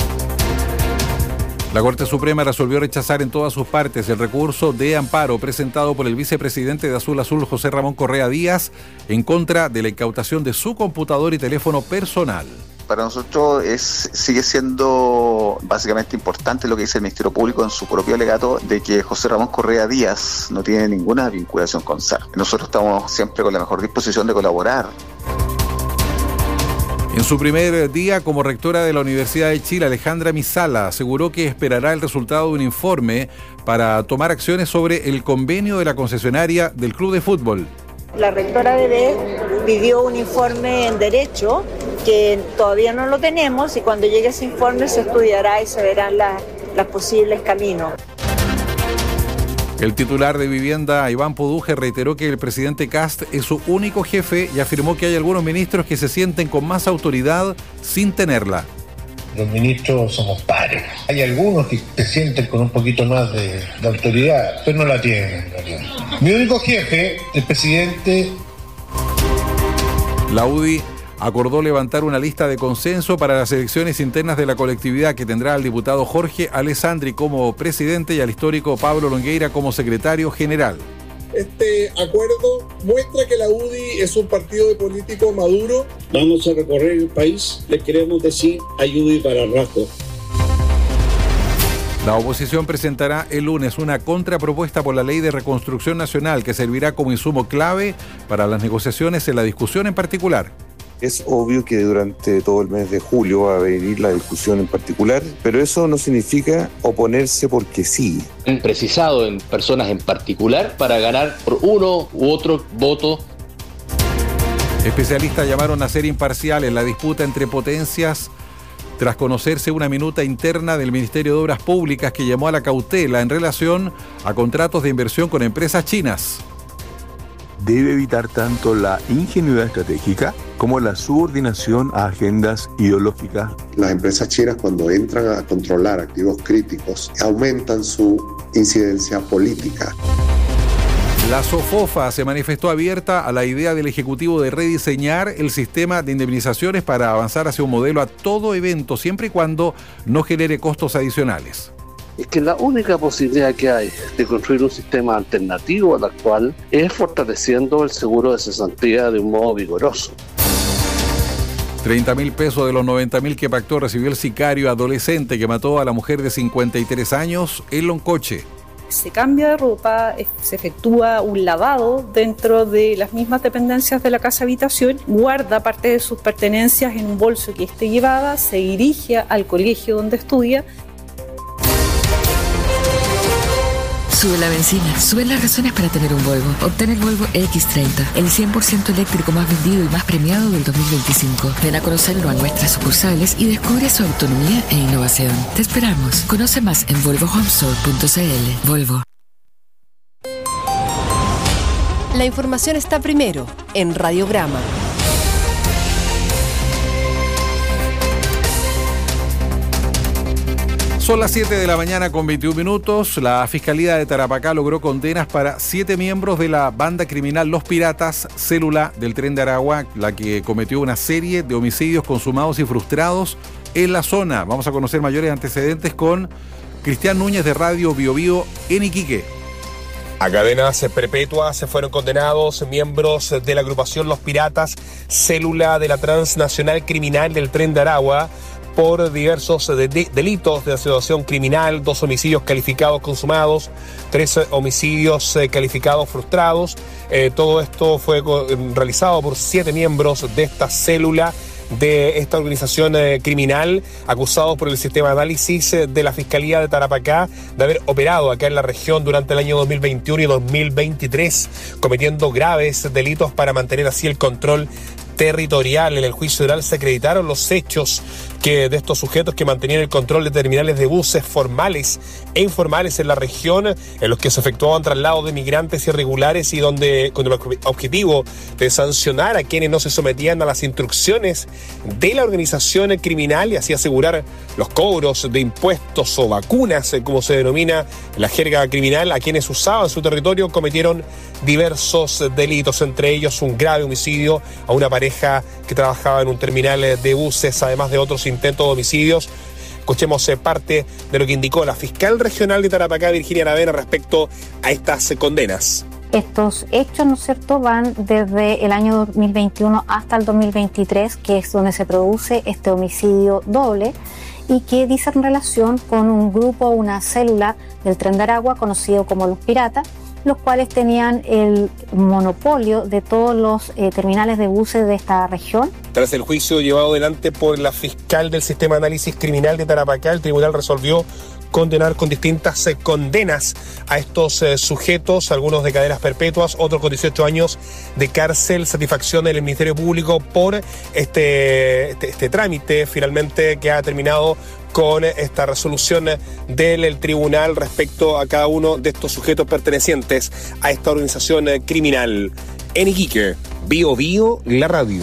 La Corte Suprema resolvió rechazar en todas sus partes el recurso de amparo presentado por el vicepresidente de Azul Azul, José Ramón Correa Díaz, en contra de la incautación de su computador y teléfono personal. Para nosotros es, sigue siendo básicamente importante lo que dice el Ministerio Público en su propio alegato de que José Ramón Correa Díaz no tiene ninguna vinculación con S A R. Nosotros estamos siempre con la mejor disposición de colaborar. En su primer día como rectora de la Universidad de Chile, Alejandra Misala aseguró que esperará el resultado de un informe para tomar acciones sobre el convenio de la concesionaria del club de fútbol. La rectora de B E pidió un informe en derecho que todavía no lo tenemos y cuando llegue ese informe se estudiará y se verán las, los posibles caminos. El titular de Vivienda, Iván Poduje, reiteró que el presidente Kast es su único jefe y afirmó que hay algunos ministros que se sienten con más autoridad sin tenerla. Los ministros somos pares. Hay algunos que se sienten con un poquito más de, de autoridad, pero no la tienen. No la tienen. Mi único jefe, el presidente. La U D I acordó levantar una lista de consenso para las elecciones internas de la colectividad que tendrá al diputado Jorge Alessandri como presidente y al histórico Pablo Longueira como secretario general. Este acuerdo muestra que la U D I es un partido de político maduro. Vamos a recorrer el país, les queremos decir hay U D I para el rato. La oposición presentará el lunes una contrapropuesta por la Ley de Reconstrucción Nacional que servirá como insumo clave para las negociaciones en la discusión en particular. Es obvio que durante todo el mes de julio va a venir la discusión en particular, pero eso no significa oponerse porque sí. Han precisado en personas en particular para ganar por uno u otro voto. Especialistas llamaron a ser imparciales la disputa entre potencias tras conocerse una minuta interna del Ministerio de Obras Públicas que llamó a la cautela en relación a contratos de inversión con empresas chinas. Debe evitar tanto la ingenuidad estratégica como la subordinación a agendas ideológicas. Las empresas chinas, cuando entran a controlar activos críticos, aumentan su incidencia política. La SOFOFA se manifestó abierta a la idea del Ejecutivo de rediseñar el sistema de indemnizaciones para avanzar hacia un modelo a todo evento, siempre y cuando no genere costos adicionales. Es que la única posibilidad que hay de construir un sistema alternativo al actual es fortaleciendo el seguro de cesantía de un modo vigoroso. treinta mil pesos de los noventa mil que pactó recibió el sicario adolescente que mató a la mujer de cincuenta y tres años en Loncoche. Se cambia de ropa, se efectúa un lavado dentro de las mismas dependencias de la casa habitación, guarda parte de sus pertenencias en un bolso que esté llevada, se dirige al colegio donde estudia. Sube la benzina, suben las razones para tener un Volvo. Obtén el Volvo equis treinta, el cien por ciento eléctrico más vendido y más premiado del dos mil veinticinco. Ven a conocerlo a nuestras sucursales y descubre su autonomía e innovación. Te esperamos. Conoce más en volvo home store punto c l. Volvo. La información está primero en Radiograma. Son las siete de la mañana con veintiún minutos. La Fiscalía de Tarapacá logró condenas para siete miembros de la banda criminal Los Piratas, célula del Tren de Aragua, la que cometió una serie de homicidios consumados y frustrados en la zona. Vamos a conocer mayores antecedentes con Cristian Núñez de Radio Bio Bio en Iquique. A cadenas perpetuas se fueron condenados miembros de la agrupación Los Piratas, célula de la transnacional criminal del Tren de Aragua, por diversos de- de- delitos de asociación criminal, dos homicidios calificados consumados, tres homicidios eh, calificados frustrados. Eh, todo esto fue co- realizado por siete miembros de esta célula de esta organización eh, criminal, acusados por el sistema de análisis eh, de la Fiscalía de Tarapacá de haber operado acá en la región durante el año dos mil veintiuno y dos mil veintitrés, cometiendo graves delitos para mantener así el control territorial. En el juicio oral se acreditaron los hechos que de estos sujetos que mantenían el control de terminales de buses formales e informales en la región, en los que se efectuaban traslados de migrantes irregulares y donde con el objetivo de sancionar a quienes no se sometían a las instrucciones de la organización criminal y así asegurar los cobros de impuestos o vacunas, como se denomina en la jerga criminal, a quienes usaban su territorio, cometieron diversos delitos, entre ellos un grave homicidio a una pareja que trabajaba en un terminal de buses, además de otros intentos de homicidios. Escuchemos eh, parte de lo que indicó la fiscal regional de Tarapacá, Virginia Aravena, respecto a estas eh, condenas. Estos hechos, ¿no es cierto?, van desde el año dos mil veintiuno hasta el dos mil veintitrés, que es donde se produce este homicidio doble y que dice en relación con un grupo, una célula del Tren de Aragua conocido como Los Piratas, los cuales tenían el monopolio de todos los eh, terminales de buses de esta región. Tras el juicio llevado adelante por la fiscal del Sistema de Análisis Criminal de Tarapacá, el tribunal resolvió condenar con distintas eh, condenas a estos eh, sujetos, algunos de cadenas perpetuas, otros con dieciocho años de cárcel, satisfacción del Ministerio Público por este, este, este trámite finalmente que ha terminado con esta resolución del el tribunal respecto a cada uno de estos sujetos pertenecientes a esta organización eh, criminal. En Iquique, Bio Bio, la radio.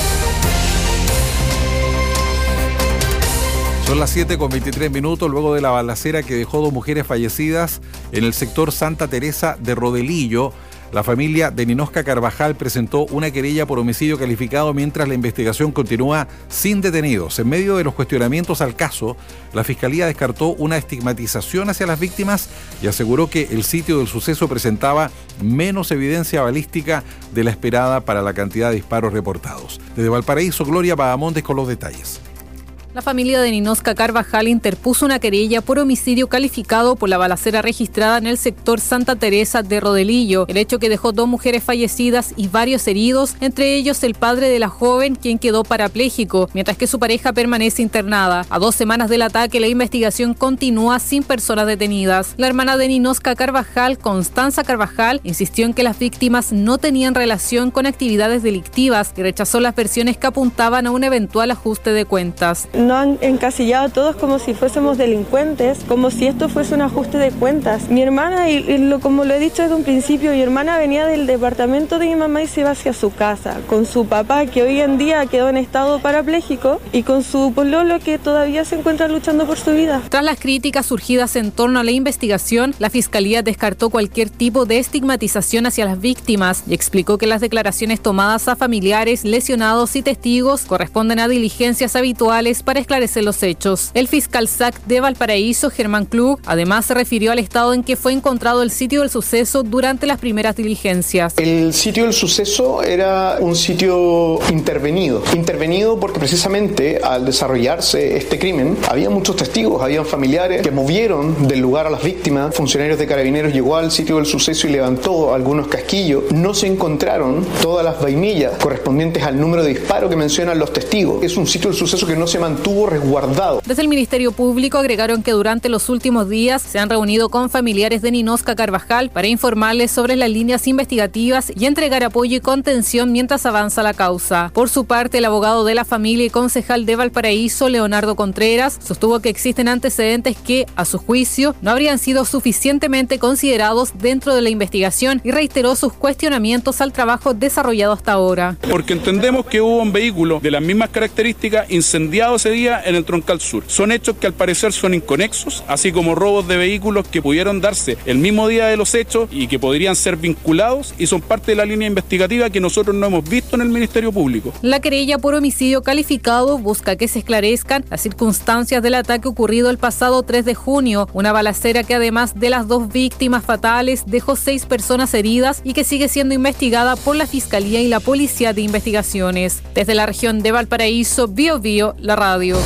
Son las siete con veintitrés minutos, luego de la balacera que dejó dos mujeres fallecidas en el sector Santa Teresa de Rodelillo. La familia de Ninosca Carvajal presentó una querella por homicidio calificado mientras la investigación continúa sin detenidos. En medio de los cuestionamientos al caso, la Fiscalía descartó una estigmatización hacia las víctimas y aseguró que el sitio del suceso presentaba menos evidencia balística de la esperada para la cantidad de disparos reportados. Desde Valparaíso, Gloria Bahamontes con los detalles. La familia de Ninosca Carvajal interpuso una querella por homicidio calificado por la balacera registrada en el sector Santa Teresa de Rodelillo, el hecho que dejó dos mujeres fallecidas y varios heridos, entre ellos el padre de la joven, quien quedó parapléjico, mientras que su pareja permanece internada. A dos semanas del ataque, la investigación continúa sin personas detenidas. La hermana de Ninosca Carvajal, Constanza Carvajal, insistió en que las víctimas no tenían relación con actividades delictivas y rechazó las versiones que apuntaban a un eventual ajuste de cuentas. No han encasillado a todos como si fuésemos delincuentes, como si esto fuese un ajuste de cuentas. Mi hermana, y, y lo, como lo he dicho desde un principio, mi hermana venía del departamento de mi mamá y se iba hacia su casa, con su papá, que hoy en día quedó en estado parapléjico, y con su pololo, que todavía se encuentra luchando por su vida. Tras las críticas surgidas en torno a la investigación, la Fiscalía descartó cualquier tipo de estigmatización hacia las víctimas y explicó que las declaraciones tomadas a familiares, lesionados y testigos corresponden a diligencias habituales para esclarecer los hechos. El fiscal S A C de Valparaíso, Germán Klug, además se refirió al estado en que fue encontrado el sitio del suceso durante las primeras diligencias. El sitio del suceso era un sitio intervenido. Intervenido porque precisamente al desarrollarse este crimen había muchos testigos, habían familiares que movieron del lugar a las víctimas. Funcionarios de Carabineros llegó al sitio del suceso y levantó algunos casquillos. No se encontraron todas las vainillas correspondientes al número de disparo que mencionan los testigos. Es un sitio del suceso que no se mantuvo resguardado. Desde el Ministerio Público agregaron que durante los últimos días se han reunido con familiares de Ninosca Carvajal para informarles sobre las líneas investigativas y entregar apoyo y contención mientras avanza la causa. Por su parte, el abogado de la familia y concejal de Valparaíso, Leonardo Contreras, sostuvo que existen antecedentes que, a su juicio, no habrían sido suficientemente considerados dentro de la investigación y reiteró sus cuestionamientos al trabajo desarrollado hasta ahora. Porque entendemos que hubo un vehículo de las mismas características incendiado sucedía en el Troncal Sur. Son hechos que al parecer son inconexos, así como robos de vehículos que pudieron darse el mismo día de los hechos y que podrían ser vinculados y son parte de la línea investigativa que nosotros no hemos visto en el Ministerio Público. La querella por homicidio calificado busca que se esclarezcan las circunstancias del ataque ocurrido el pasado tres de junio, una balacera que además de las dos víctimas fatales dejó seis personas heridas y que sigue siendo investigada por la Fiscalía y la Policía de Investigaciones. Desde la región de Valparaíso, Bio Bio, la radio.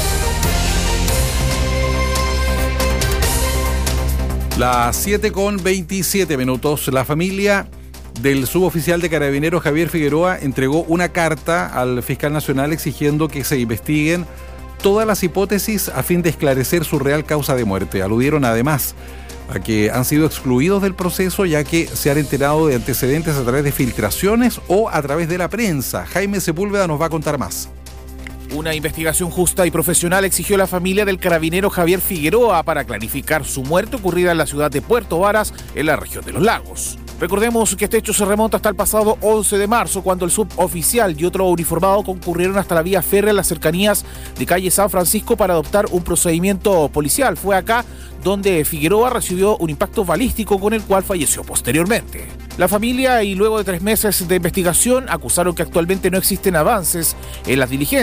Las siete con veintisiete minutos. La familia del suboficial de Carabineros Javier Figueroa entregó una carta al fiscal nacional exigiendo que se investiguen todas las hipótesis a fin de esclarecer su real causa de muerte. Aludieron además a que han sido excluidos del proceso ya que se han enterado de antecedentes a través de filtraciones o a través de la prensa. Jaime Sepúlveda nos va a contar más. Una investigación justa y profesional exigió la familia del carabinero Javier Figueroa para clarificar su muerte ocurrida en la ciudad de Puerto Varas, en la región de Los Lagos. Recordemos que este hecho se remonta hasta el pasado once de marzo, cuando el suboficial y otro uniformado concurrieron hasta la vía férrea en las cercanías de calle San Francisco para adoptar un procedimiento policial. Fue acá donde Figueroa recibió un impacto balístico con el cual falleció posteriormente. La familia, y luego de tres meses de investigación, acusaron que actualmente no existen avances en las diligencias